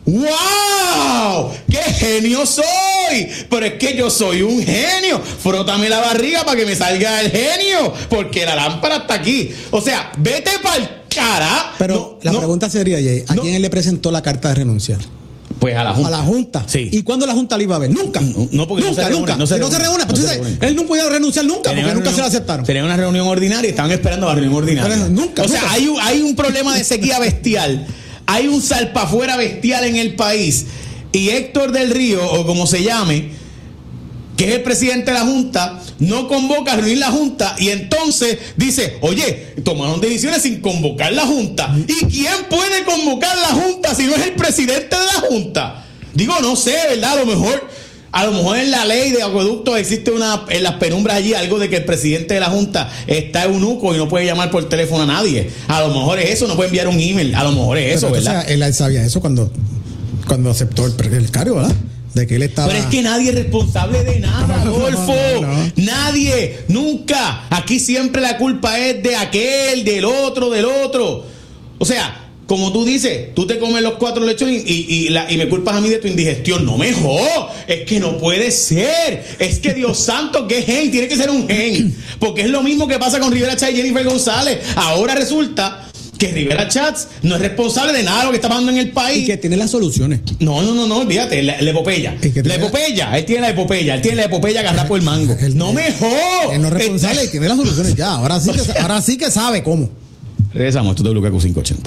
¡Wow! ¡Qué genio soy! Pero es que yo soy un genio. Frótame la barriga para que me salga el genio. Porque la lámpara está aquí. O sea, vete pa'l cara. Pero No, la no. pregunta sería, Jay, ¿a No. quién él le presentó la carta de renunciar? Pues a la junta. A la Junta. Sí. ¿Y cuándo la Junta la iba a ver? Nunca. No, no, porque no nunca, se reúne, nunca. no se Si no se reúne, reúne, no pues, se entonces, reúne. él no podía renunciar nunca, Tenía porque una nunca se la reunión- aceptaron. Tenía una reunión ordinaria y estaban esperando la reunión ordinaria. Pero nunca, O sea, nunca. hay un, hay un problema de sequía bestial. Hay un salpafuera bestial en el país. Y Héctor del Río, o como se llame, que es el presidente de la Junta, no convoca a reunir la Junta y entonces dice, oye, tomaron decisiones sin convocar la Junta. ¿Y quién puede convocar la Junta si no es el presidente de la Junta? Digo, no sé, ¿verdad? A lo mejor, a lo mejor en la ley de acueductos existe una, en las penumbras allí algo de que el presidente de la Junta está eunuco y no puede llamar por teléfono a nadie. A lo mejor es eso, no puede enviar un email. A lo mejor es eso, Pero, ¿verdad? o sea, él sabía eso cuando, cuando aceptó el, el cargo, ¿verdad? De que él estaba... Pero es que nadie es responsable de nada, No, no, Adolfo. no, no. Nadie, nunca. Aquí siempre la culpa es de aquel, del otro, del otro. O sea, como tú dices, tú te comes los cuatro lechones y, y, la- y me culpas a mí de tu indigestión. No me jodas. Es que no puede ser. Es que Dios santo, que gen, tiene que ser un gen. Porque es lo mismo que pasa con Rivera Chatz y Jennifer González. Ahora resulta que Rivera Chatz no es responsable de nada de lo que está pasando en el país. Y que tiene las soluciones. No, no, no, no, olvídate, la, la epopeya. ¿Y qué La tiene? epopeya, él tiene la epopeya, él tiene la epopeya agarrada por el mango. Él- no me jodas. Él no es responsable Este- y tiene las soluciones ya. Ahora sí, que, ahora sí que sabe cómo. Regresamos, esto es W K Q quinientos ochenta.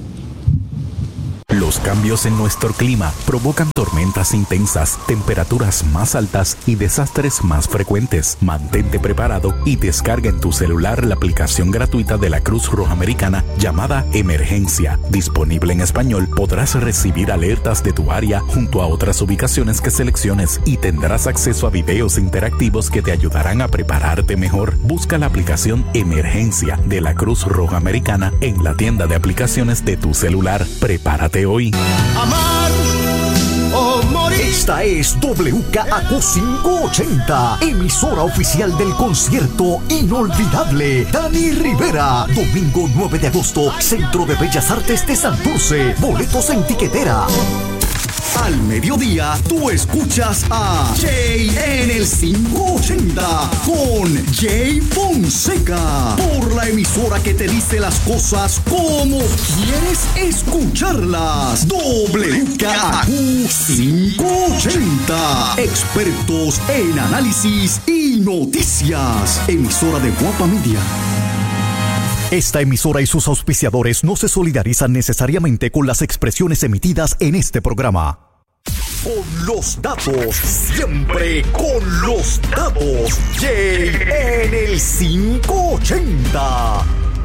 Los cambios en nuestro clima provocan tormentas intensas, temperaturas más altas y desastres más frecuentes. Mantente preparado y descarga en tu celular la aplicación gratuita de la Cruz Roja Americana llamada Emergencia. Disponible en español, podrás recibir alertas de tu área junto a otras ubicaciones que selecciones y tendrás acceso a videos interactivos que te ayudarán a prepararte mejor. Busca la aplicación Emergencia de la Cruz Roja Americana en la tienda de aplicaciones de tu celular. Prepárate hoy. Amar o morir. Esta es W K A Q quinientos ochenta, emisora oficial del concierto inolvidable Dani Rivera. Domingo nueve de agosto, Centro de Bellas Artes de Santurce. Boletos en tiquetera. Al mediodía, tú escuchas a Jay en el quinientos ochenta con Jay Fonseca. Por la emisora que te dice las cosas como quieres escucharlas. W K A Q quinientos ochenta. Expertos en análisis y noticias. Emisora de Guapa Media. Esta emisora y sus auspiciadores no se solidarizan necesariamente con las expresiones emitidas en este programa. Con los datos, siempre con los datos. Jay en el quinientos ochenta.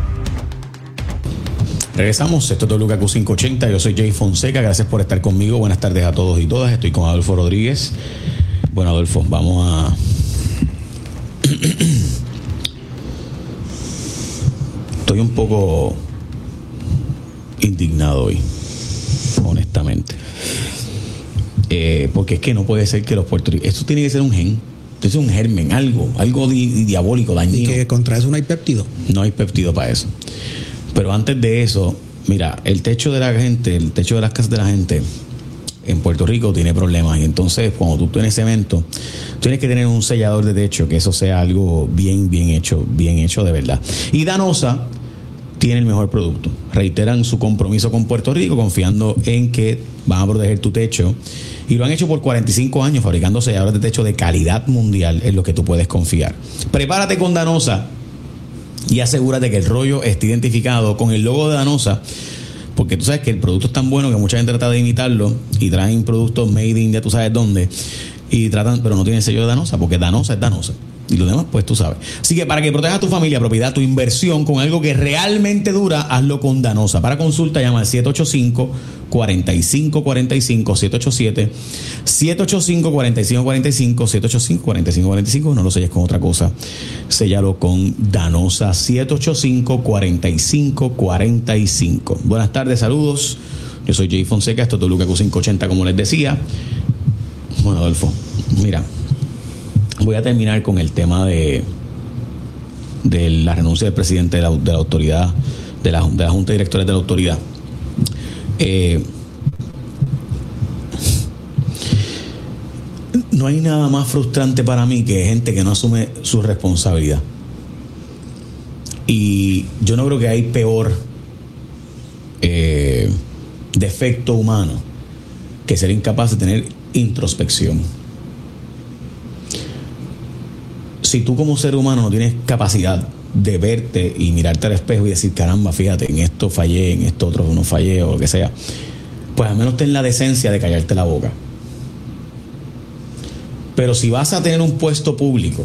Regresamos, esto es W K Q quinientos ochenta, yo soy Jay Fonseca, gracias por estar conmigo, buenas tardes a todos y todas, estoy con Adolfo Rodríguez. Bueno, Adolfo, vamos a... Estoy un poco indignado hoy, honestamente. Eh, porque es que no puede ser que los puertorriqueños... Esto tiene que ser un gen, esto es un germen, algo, algo di- diabólico, dañino. Y que contra eso no hay péptido. No hay péptido para eso. Pero antes de eso, mira, el techo de la gente, el techo de las casas de la gente en Puerto Rico tiene problemas. Y entonces, cuando tú tienes cemento, tienes que tener un sellador de techo, que eso sea algo bien, bien hecho, bien hecho de verdad. Y Danosa tiene el mejor producto. Reiteran su compromiso con Puerto Rico, confiando en que van a proteger tu techo. Y lo han hecho por cuarenta y cinco años, fabricando selladores de techo de calidad mundial, en lo que tú puedes confiar. Prepárate con Danosa y asegúrate que el rollo esté identificado con el logo de Danosa, porque tú sabes que el producto es tan bueno que mucha gente trata de imitarlo y traen productos made in ya tú sabes dónde y tratan, pero no tienen sello de Danosa, porque Danosa es Danosa y lo demás pues tú sabes. Así que para que protejas tu familia, propiedad, tu inversión con algo que realmente dura, hazlo con Danosa. Para consulta llama al siete ocho cinco, cuatro cinco cuatro cinco, siete ocho siete, siete ocho cinco, cuatro cinco cuatro cinco, siete ocho cinco, cuatro cinco cuatro cinco. No lo selles con otra cosa, séllalo con Danosa. Siete ocho cinco, cuatro cinco cuatro cinco. Buenas tardes, saludos, yo soy Jay Fonseca, esto es W K Q quinientos ochenta, como les decía. Bueno, Adolfo, mira, voy a terminar con el tema de de la renuncia del presidente de la, de la autoridad, de la, de la Junta de Directores de la autoridad. Eh, no hay nada más frustrante para mí que gente que no asume su responsabilidad. Y yo no creo que hay peor eh, defecto humano que ser incapaz de tener introspección. Si tú como ser humano no tienes capacidad de verte y mirarte al espejo y decir, caramba, fíjate, en esto fallé, en esto otro no fallé o lo que sea, pues al menos ten la decencia de callarte la boca. Pero si vas a tener un puesto público,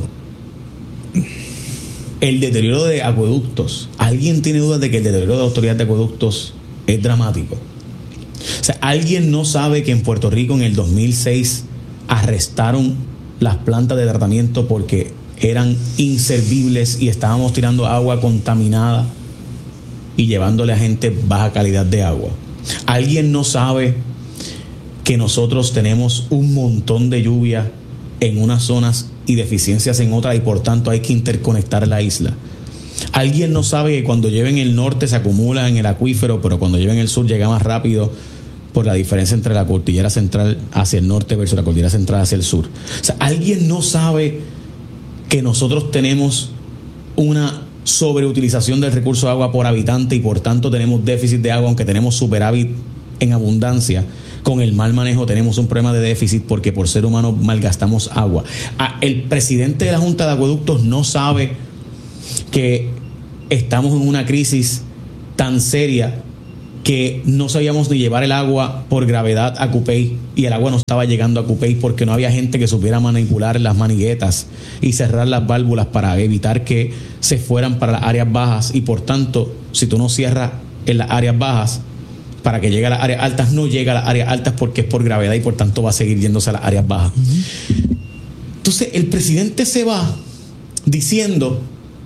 el deterioro de acueductos, ¿alguien tiene dudas de que el deterioro de la autoridad de acueductos es dramático? O sea, ¿alguien no sabe que en Puerto Rico en el dos mil seis arrestaron las plantas de tratamiento porque eran inservibles y estábamos tirando agua contaminada y llevándole a gente baja calidad de agua? ¿Alguien no sabe que nosotros tenemos un montón de lluvia en unas zonas y deficiencias en otras y por tanto hay que interconectar la isla? ¿Alguien no sabe que cuando llueve en el norte se acumula en el acuífero, pero cuando llueve en el sur llega más rápido por la diferencia entre la cordillera central hacia el norte versus la cordillera central hacia el sur? O sea, ¿alguien no sabe que nosotros tenemos una sobreutilización del recurso de agua por habitante y por tanto tenemos déficit de agua aunque tenemos superávit en abundancia? Con el mal manejo tenemos un problema de déficit porque por ser humano malgastamos agua. El presidente de la Junta de Acueductos no sabe que estamos en una crisis tan seria que no sabíamos ni llevar el agua por gravedad a Cupey y el agua no estaba llegando a Cupey porque no había gente que supiera manipular las maniguetas y cerrar las válvulas para evitar que se fueran para las áreas bajas, y por tanto si tú no cierras en las áreas bajas para que llegue a las áreas altas, no llega a las áreas altas porque es por gravedad y por tanto va a seguir yéndose a las áreas bajas. Uh-huh. Entonces el presidente se va diciendo,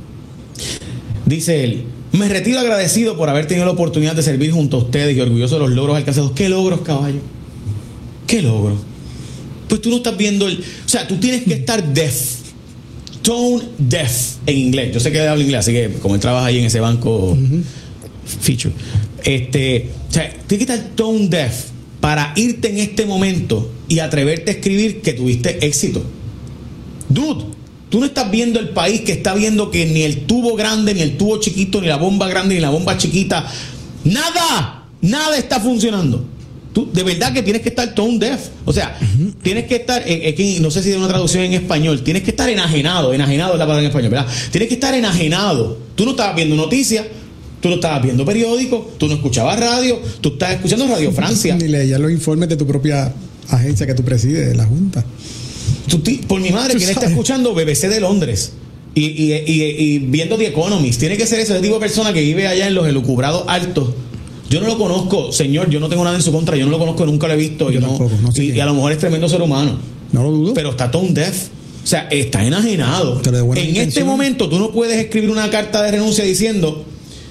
dice él, me retiro agradecido por haber tenido la oportunidad de servir junto a ustedes y orgulloso de los logros alcanzados. ¿Qué logros, caballo? ¿Qué logros? Pues tú no estás viendo el... O sea, tú tienes que estar deaf. Tone deaf en inglés. Yo sé que él habla inglés, así que como él trabaja ahí en ese banco uh-huh. feature. Este, o sea, tienes que estar tone deaf para irte en este momento y atreverte a escribir que tuviste éxito. Dude, tú no estás viendo el país que está viendo que ni el tubo grande, ni el tubo chiquito, ni la bomba grande, ni la bomba chiquita, nada, nada está funcionando. Tú, de verdad que tienes que estar tone deaf. O sea, uh-huh. tienes que estar, eh, eh, no sé si hay una traducción en español, tienes que estar enajenado, enajenado es la palabra en español, ¿verdad? Tienes que estar enajenado. Tú no estabas viendo noticias, tú no estabas viendo periódicos, tú no escuchabas radio, tú estabas escuchando Radio Francia. Ni leías los informes de tu propia agencia que tú presides, de la Junta. Tú, por mi madre, ¿quién está escuchando B B C de Londres? Y, y, y, y viendo The Economist. Tiene que ser ese tipo de persona que vive allá en los elucubrados altos. Yo no lo conozco, señor, yo no tengo nada en su contra, yo no lo conozco, nunca lo he visto. Yo, yo tampoco, no, no sé y, y a lo mejor es tremendo ser humano. No lo dudo. Pero está tone deaf. O sea, está enajenado. En intención. Este momento tú no puedes escribir una carta de renuncia diciendo: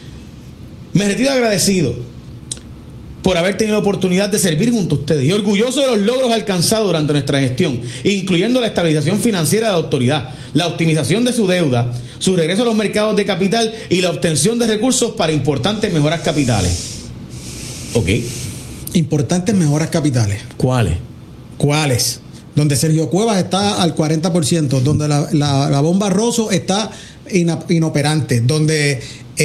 me retiro agradecido por haber tenido la oportunidad de servir junto a ustedes y orgulloso de los logros alcanzados durante nuestra gestión, incluyendo la estabilización financiera de la autoridad, la optimización de su deuda, su regreso a los mercados de capital y la obtención de recursos para importantes mejoras capitales. Ok. Importantes mejoras capitales. ¿Cuáles? ¿Cuáles? Donde Sergio Cuevas está al cuarenta por ciento, donde la, la, la bomba Rosso está inoperante, donde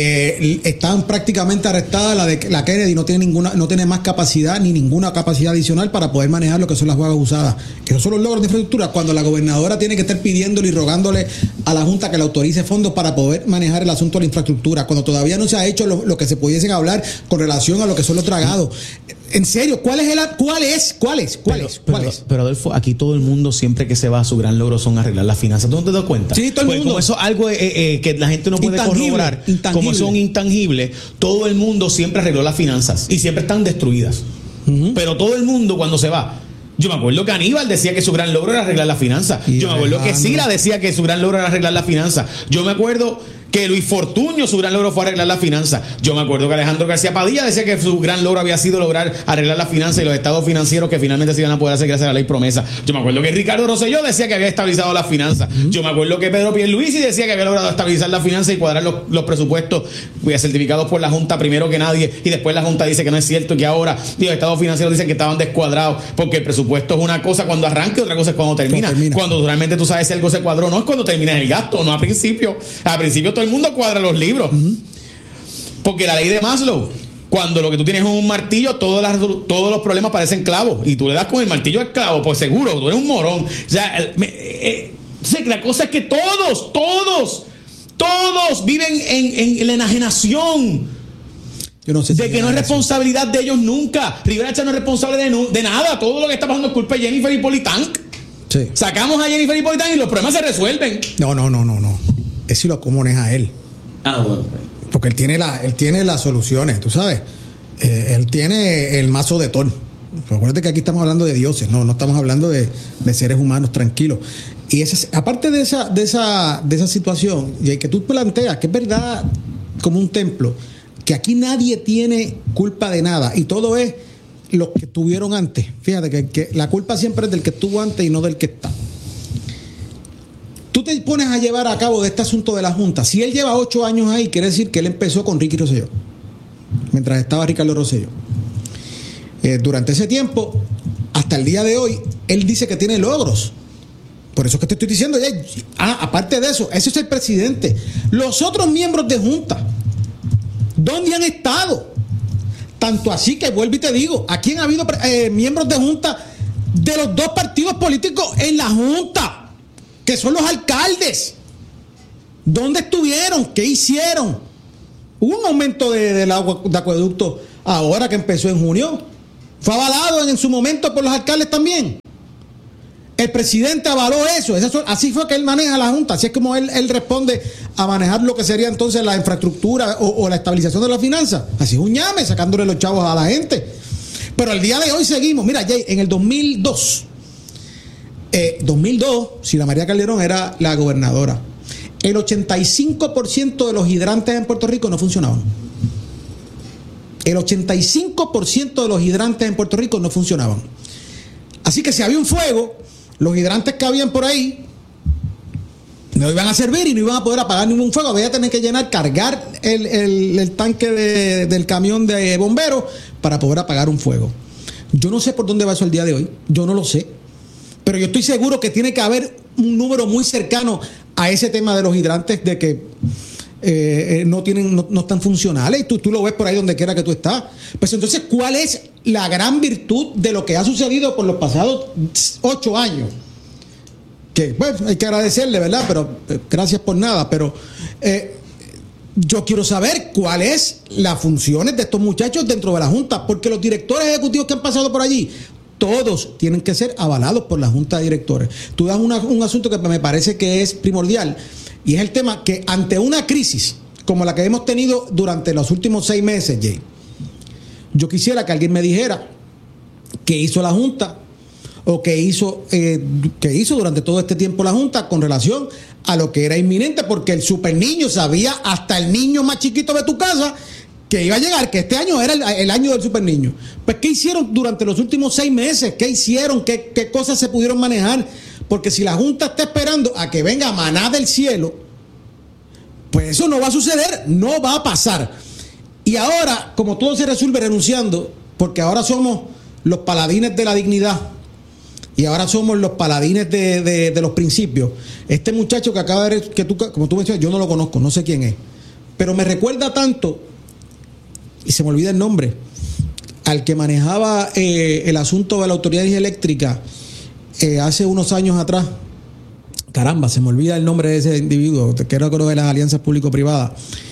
eh, están prácticamente arrestadas la de la Kennedy, no tiene ninguna, no tiene más capacidad ni ninguna capacidad adicional para poder manejar lo que son las guaguas usadas. Esos son los logros de infraestructura, cuando la gobernadora tiene que estar pidiéndole y rogándole a la Junta que le autorice fondos para poder manejar el asunto de la infraestructura, cuando todavía no se ha hecho lo, lo que se pudiesen hablar con relación a lo que son los dragados. En serio, ¿cuál es el cuál es? ¿Cuál es? ¿Cuál pero, es? ¿Cuál pero, es? Pero Adolfo, aquí todo el mundo siempre que se va a su gran logro son arreglar las finanzas. ¿Tú no te das cuenta? Sí, todo el pues mundo. Como eso es algo eh, eh, que la gente no puede intangible, corroborar, intangible. Como son intangibles, todo el mundo siempre arregló las finanzas y siempre están destruidas. Uh-huh. Pero todo el mundo cuando se va. Yo me acuerdo que Aníbal decía que su gran logro era arreglar las finanzas. Y Yo me acuerdo que Sila decía que su gran logro era arreglar las finanzas. Yo me acuerdo que Luis Fortuño, su gran logro fue arreglar las finanzas. Yo me acuerdo que Alejandro García Padilla decía que su gran logro había sido lograr arreglar las finanzas y los estados financieros que finalmente se iban a poder hacer gracias a la ley promesa. Yo me acuerdo que Ricardo Rosselló decía que había estabilizado las finanzas. Uh-huh. Yo me acuerdo que Pedro Pierluisi decía que había logrado estabilizar las finanzas y cuadrar los, los presupuestos certificados por la Junta primero que nadie, y después la Junta dice que no es cierto y que ahora y los estados financieros dicen que estaban descuadrados, porque el presupuesto es una cosa cuando arranca y otra cosa es cuando termina. Cuando, termina. cuando realmente tú sabes si algo se cuadró, no es cuando termina el gasto, no a principio. A principio todo el mundo cuadra los libros. Uh-huh. Porque la ley de Maslow, cuando lo que tú tienes es un martillo, todas las, todos los problemas parecen clavos y tú le das con el martillo al clavo, pues seguro, tú eres un morón. O sea, me, eh, la cosa es que todos, todos, todos viven en, en la enajenación. Yo no sé si de que no es responsabilidad de ellos nunca. Rivera Chat no es responsable de, de nada. Todo lo que está pasando es culpa de Jennifer Hippolytán. Sí. Sacamos a Jennifer Hippolytán y los problemas se resuelven. No, no, no, no, no. Es si lo comunes a él. Ah, bueno. Porque él tiene la, él tiene las soluciones, tú sabes. Eh, él tiene el mazo de Thor. Recuerda que aquí estamos hablando de dioses, no, no estamos hablando de, de seres humanos tranquilos. Y esa, aparte de esa, de esa, de esa situación, y que tú planteas, que es verdad como un templo, que aquí nadie tiene culpa de nada y todo es los que estuvieron antes. Fíjate que, que la culpa siempre es del que estuvo antes y no del que está. Tú te pones a llevar a cabo de este asunto de la Junta. Si él lleva ocho años ahí, quiere decir que él empezó con Ricky Rosselló, mientras estaba Ricardo Rosselló. Eh, durante ese tiempo, hasta el día de hoy, él dice que tiene logros. Por eso es que te estoy diciendo, ya, ah, aparte de eso, ese es el presidente. Los otros miembros de Junta, ¿dónde han estado? Tanto así que vuelvo y te digo, aquí han habido eh, miembros de Junta de los dos partidos políticos en la Junta, que son los alcaldes. ¿Dónde estuvieron? ¿Qué hicieron? Hubo un aumento de, del agua de acueducto ahora que empezó en junio. Fue avalado en, en su momento por los alcaldes también. El presidente avaló eso. eso. Así fue que él maneja la Junta. Así es como él, él responde a manejar lo que sería entonces la infraestructura o, o la estabilización de las finanzas. Así es un ñame, sacándole los chavos a la gente. Pero al día de hoy seguimos. Mira, Jay, en el dos mil dos, eh, dos mil dos, si la María Calderón era la gobernadora, el ochenta y cinco por ciento de los hidrantes en Puerto Rico no funcionaban. El ochenta y cinco por ciento de los hidrantes en Puerto Rico no funcionaban. Así que si había un fuego, los hidrantes que habían por ahí no iban a servir y no iban a poder apagar ningún fuego. Había que tener que llenar, cargar el, el, el tanque de, del camión de bomberos para poder apagar un fuego. Yo no sé por dónde va eso el día de hoy. Yo no lo sé. Pero yo estoy seguro que tiene que haber un número muy cercano a ese tema de los hidrantes, de que eh, eh, no tienen, no, no están funcionales, y tú, tú lo ves por ahí donde quiera que tú estás. Pues entonces, ¿cuál es la gran virtud de lo que ha sucedido por los pasados ocho años? Que, bueno, hay que agradecerle, ¿verdad? Pero eh, gracias por nada, pero eh, yo quiero saber cuáles las funciones de estos muchachos dentro de la Junta, porque los directores ejecutivos que han pasado por allí, todos tienen que ser avalados por la Junta de Directores. Tú das una, un asunto que me parece que es primordial, y es el tema que ante una crisis como la que hemos tenido durante los últimos seis meses, Jay, yo quisiera que alguien me dijera qué hizo la Junta o qué hizo, eh, qué hizo durante todo este tiempo la Junta con relación a lo que era inminente, porque el super niño sabía, hasta el niño más chiquito de tu casa, que iba a llegar, que este año era el, el año del super niño. Pues, ¿qué hicieron durante los últimos seis meses? ¿Qué hicieron? ¿Qué, qué cosas se pudieron manejar? Porque si la Junta está esperando a que venga maná del cielo, pues eso no va a suceder, no va a pasar. Y ahora, como todo se resuelve renunciando, porque ahora somos los paladines de la dignidad, y ahora somos los paladines de, de, de los principios. Este muchacho que acaba de ver, que tú, como tú mencionas, yo no lo conozco, no sé quién es, pero me recuerda tanto, y se me olvida el nombre, al que manejaba eh, el asunto de la autoridad eléctrica eh, hace unos años atrás. Caramba, se me olvida el nombre de ese individuo, que era creo de las alianzas público-privadas,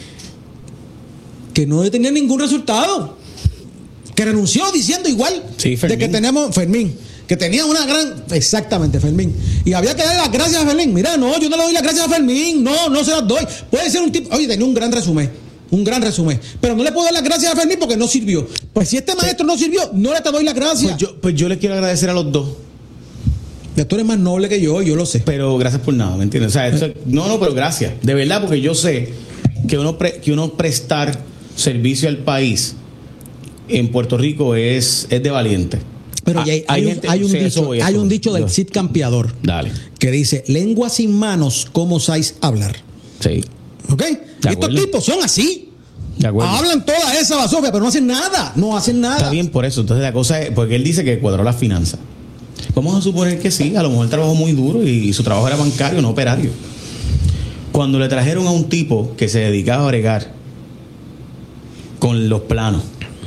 que no tenía ningún resultado, que renunció diciendo igual sí, de que tenemos Fermín, que tenía una gran, exactamente, Fermín, y había que darle las gracias a Fermín. Mira, no, yo no le doy las gracias a Fermín, no, no se las doy. Puede ser un tipo, oye, tenía un gran resumen, un gran resumen, pero no le puedo dar las gracias a Fermín porque no sirvió. Pues si este maestro no sirvió, no le te doy las gracias. Pues yo, pues yo le quiero agradecer a los dos. Ya tú eres más noble que yo, yo lo sé. Pero gracias por nada, ¿me entiendes? O sea, eso, no, no, pero gracias. De verdad, porque yo sé que uno, pre, que uno prestar servicio al país en Puerto Rico es, es de valiente. Pero ya hay, hay, un, gente, hay, un, sí, dicho, voy, hay un dicho del Cid Campeador. Dale. Que dice, lengua sin manos, ¿cómo sabéis hablar? Sí. ¿Ok? Y estos tipos son así. De acuerdo. Hablan toda esa basofia, pero no hacen nada. No hacen nada. Está bien por eso. Entonces la cosa es, porque él dice que cuadró las finanzas. Vamos a suponer que sí, a lo mejor trabajó muy duro y su trabajo era bancario, no operario. Cuando le trajeron a un tipo que se dedicaba a bregar con los planos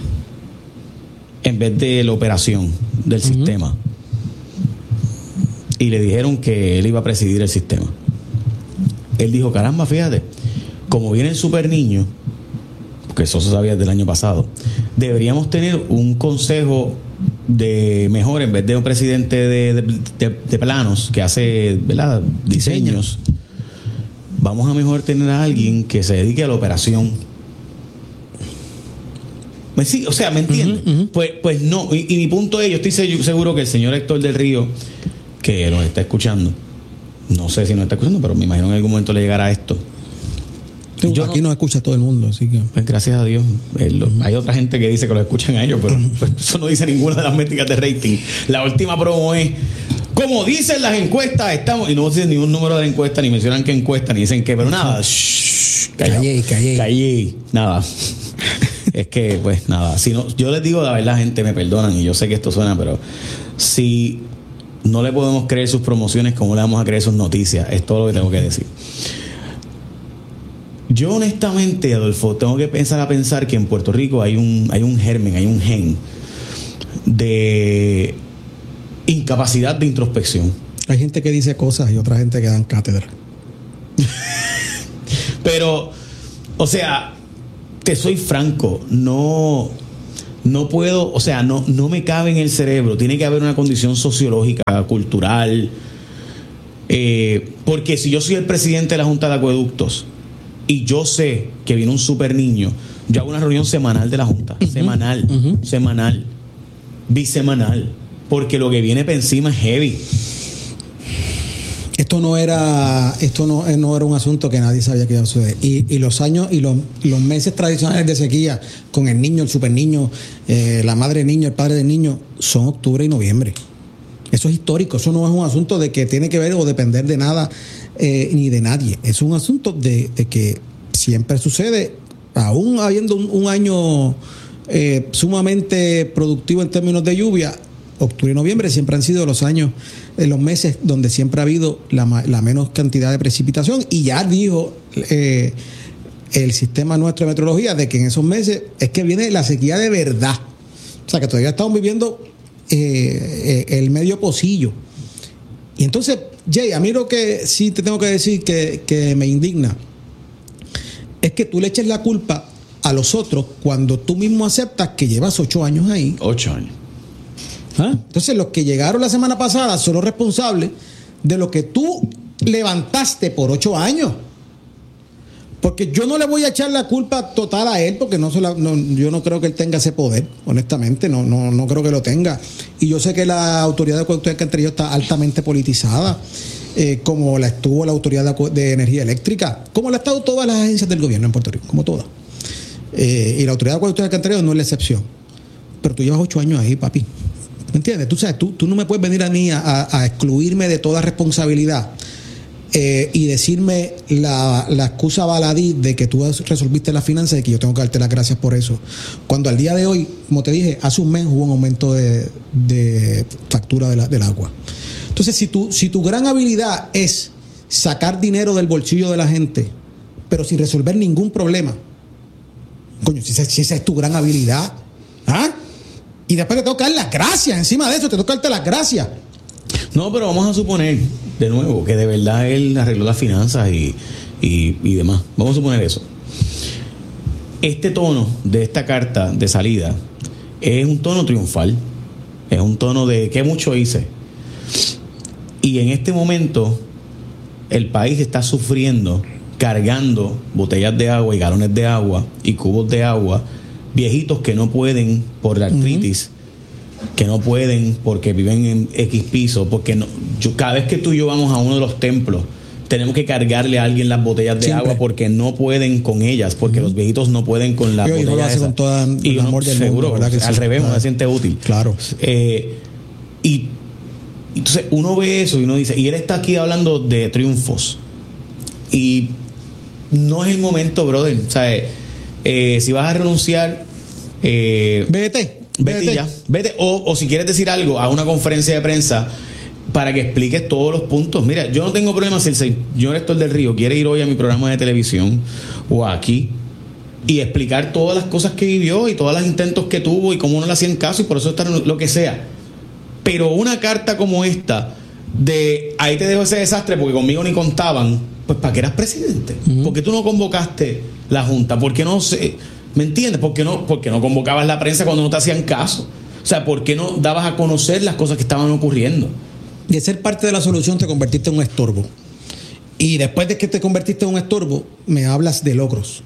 en vez de la operación del uh-huh. sistema, y le dijeron que él iba a presidir el sistema, él dijo, caramba, fíjate, como viene el super niño, porque eso se sabía desde el año pasado, deberíamos tener un consejo de mejor, en vez de un presidente de, de, de, de planos que hace, ¿verdad?, diseños. Vamos a mejor tener a alguien que se dedique a la operación. Sí, o sea, ¿me entiendes? Uh-huh, uh-huh. Pues, pues no, y, y mi punto es, yo estoy seguro que el señor Héctor del Río, que nos está escuchando, no sé si nos está escuchando, pero me imagino que en algún momento le llegará esto. Yo aquí no, nos escucha todo el mundo, así que pues gracias a Dios. Eh, lo, uh-huh. Hay otra gente que dice que lo escuchan a ellos, pero pues, eso no dice ninguna de las métricas de rating. La última promo es, como dicen las encuestas, estamos, y no dicen ni un número de la encuesta, ni mencionan qué encuesta, ni dicen qué, pero nada, shh, callé, callé, callé, nada. Es que, pues nada, si no, yo les digo, la verdad, gente, me perdonan, y yo sé que esto suena, pero si no le podemos creer sus promociones, ¿cómo le vamos a creer sus noticias? Es todo lo que tengo que decir. Yo honestamente, Adolfo, tengo que pensar a pensar que en Puerto Rico hay un, hay un germen, hay un gen de incapacidad de introspección. Hay gente que dice cosas y otra gente que dan cátedra. Pero, o sea, te soy franco, no, no puedo, o sea, no, no me cabe en el cerebro. Tiene que haber una condición sociológica, cultural. Eh, porque si yo soy el presidente de la Junta de Acueductos y yo sé que viene un super niño, yo hago una reunión semanal de la Junta. Uh-huh. Semanal, uh-huh. semanal, bisemanal. Porque lo que viene para encima es heavy. Esto no era, esto no, no era un asunto que nadie sabía que iba a suceder. Y, y los años y los, los meses tradicionales de sequía, con el niño, el super niño, eh, la madre del niño, el padre del niño, son octubre y noviembre. Eso es histórico. Eso no es un asunto de que tiene que ver o depender de nada eh, ni de nadie. Es un asunto de, de que siempre sucede, aún habiendo un, un año eh, sumamente productivo en términos de lluvia. Octubre y noviembre siempre han sido los años, eh, los meses donde siempre ha habido la, la menos cantidad de precipitación. Y ya dijo eh, el sistema nuestro de meteorología de que en esos meses es que viene la sequía de verdad. O sea, que todavía estamos viviendo eh, eh, el medio pocillo. Y entonces, Jay, a mí lo que sí te tengo que decir que, que me indigna es que tú le eches la culpa a los otros cuando tú mismo aceptas que llevas ocho años ahí. Ocho años. ¿Ah? Entonces, los que llegaron la semana pasada son los responsables de lo que tú levantaste por ocho años. Porque yo no le voy a echar la culpa total a él, porque no, se la, no yo no creo que él tenga ese poder, honestamente, no, no, no creo que lo tenga. Y yo sé que la autoridad de acueductos y alcantarillado está altamente politizada, eh, como la estuvo la autoridad de, de energía eléctrica, como la han estado todas las agencias del gobierno en Puerto Rico, como todas. Eh, y la autoridad de acueductos y alcantarillado no es la excepción. Pero tú llevas ocho años ahí, papi. ¿Me entiendes? Tú sabes, tú, tú no me puedes venir a mí a, a, a excluirme de toda responsabilidad. Eh, y decirme la, la excusa baladí de que tú resolviste las finanzas y que yo tengo que darte las gracias por eso. Cuando al día de hoy, como te dije, hace un mes hubo un aumento de, de factura de la, del agua. Entonces, si tu, si tu gran habilidad es sacar dinero del bolsillo de la gente, pero sin resolver ningún problema, coño, si esa, si esa es tu gran habilidad, ¿ah? Y después te tengo que dar las gracias, encima de eso te tengo que darte las gracias. No, pero vamos a suponer, de nuevo, que de verdad él arregló las finanzas y, y, y demás. Vamos a suponer eso. Este tono de esta carta de salida es un tono triunfal. Es un tono de qué mucho hice. Y en este momento, el país está sufriendo, cargando botellas de agua y galones de agua y cubos de agua, viejitos que no pueden por la artritis. Uh-huh. Que no pueden porque viven en X piso, porque no, yo, cada vez que tú y yo vamos a uno de los templos tenemos que cargarle a alguien las botellas de Siempre. agua porque no pueden con ellas, porque uh-huh. los viejitos no pueden con las botellas. Y lo hace con toda y el amor del seguro, mundo, que al sí. revés, claro. uno se siente útil. Claro. Eh, y entonces uno ve eso y uno dice, y él está aquí hablando de triunfos. Y no es el momento, brother. O sea, eh, si vas a renunciar, eh, vete. Vete, vete ya, vete. O, o si quieres decir algo, a una conferencia de prensa para que expliques todos los puntos. Mira, yo no tengo problema si el señor Héctor del Río quiere ir hoy a mi programa de televisión o aquí y explicar todas las cosas que vivió y todos los intentos que tuvo y cómo no le hacían caso y por eso está lo que sea. Pero una carta como esta de ahí te dejo ese desastre porque conmigo ni contaban, pues ¿para qué eras presidente? Uh-huh. ¿Por qué tú no convocaste la junta? ¿Por qué no se... ¿Me entiendes? ¿Por qué no, por qué no convocabas la prensa cuando no te hacían caso? O sea, ¿por qué no dabas a conocer las cosas que estaban ocurriendo? De ser parte de la solución te convertiste en un estorbo. Y después de que te convertiste en un estorbo, me hablas de logros.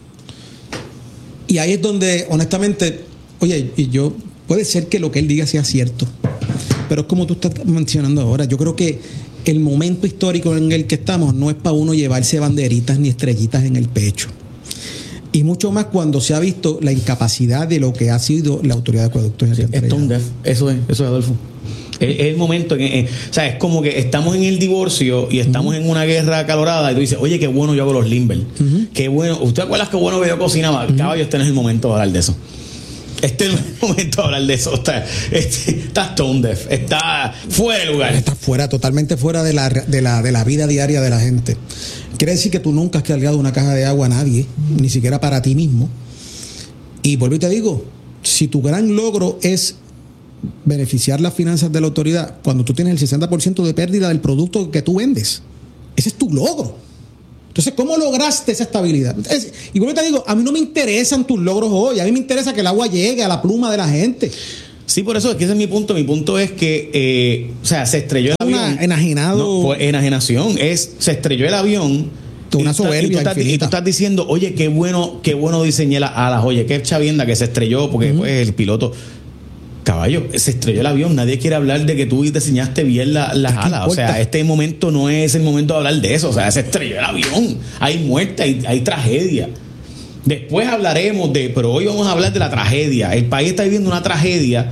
Y ahí es donde, honestamente, oye, y yo, puede ser que lo que él diga sea cierto, pero es como tú estás mencionando ahora. Yo creo que el momento histórico en el que estamos no es para uno llevarse banderitas ni estrellitas en el pecho. Y mucho más cuando se ha visto la incapacidad de lo que ha sido la autoridad de acueductos y alcantarillado. Sí, eso es, eso es, Adolfo. Es, es el momento, en, en, o sea, es como que estamos en el divorcio y estamos uh-huh. en una guerra acalorada y tú dices, oye, qué bueno yo hago los limber. Uh-huh. Qué bueno, ¿usted acuerdas qué bueno que yo cocinaba? Uh-huh. Caballo, este no es el momento de hablar de eso. Este no es el momento de hablar de eso. Está, este, está tone deaf, está fuera de lugar. Está fuera, totalmente fuera de la, de la, de la vida diaria de la gente. Quiere decir que tú nunca has cargado una caja de agua a nadie, ni siquiera para ti mismo. Y vuelvo y te digo, si tu gran logro es beneficiar las finanzas de la autoridad, cuando tú tienes el sesenta por ciento de pérdida del producto que tú vendes, ese es tu logro. Entonces, ¿cómo lograste esa estabilidad? Es, y vuelvo y te digo, a mí no me interesan tus logros hoy, a mí me interesa que el agua llegue a la pluma de la gente. Sí, por eso es que ese es mi punto. Mi punto es que, eh, o sea, se estrelló el una avión. Enajenado. No, fue enajenación. Es, se estrelló el avión. Una soberbia y tú, estás, y tú estás diciendo, oye, qué bueno, qué bueno diseñé las alas. Oye, qué chavienda que se estrelló, porque uh-huh. pues, el piloto. Caballo, se estrelló el avión. Nadie quiere hablar de que tú diseñaste bien la, las alas. O sea, este momento no es el momento de hablar de eso. O sea, se estrelló el avión. Hay muerte, hay, hay tragedia. Después hablaremos de, pero hoy vamos a hablar de la tragedia. El país está viviendo una tragedia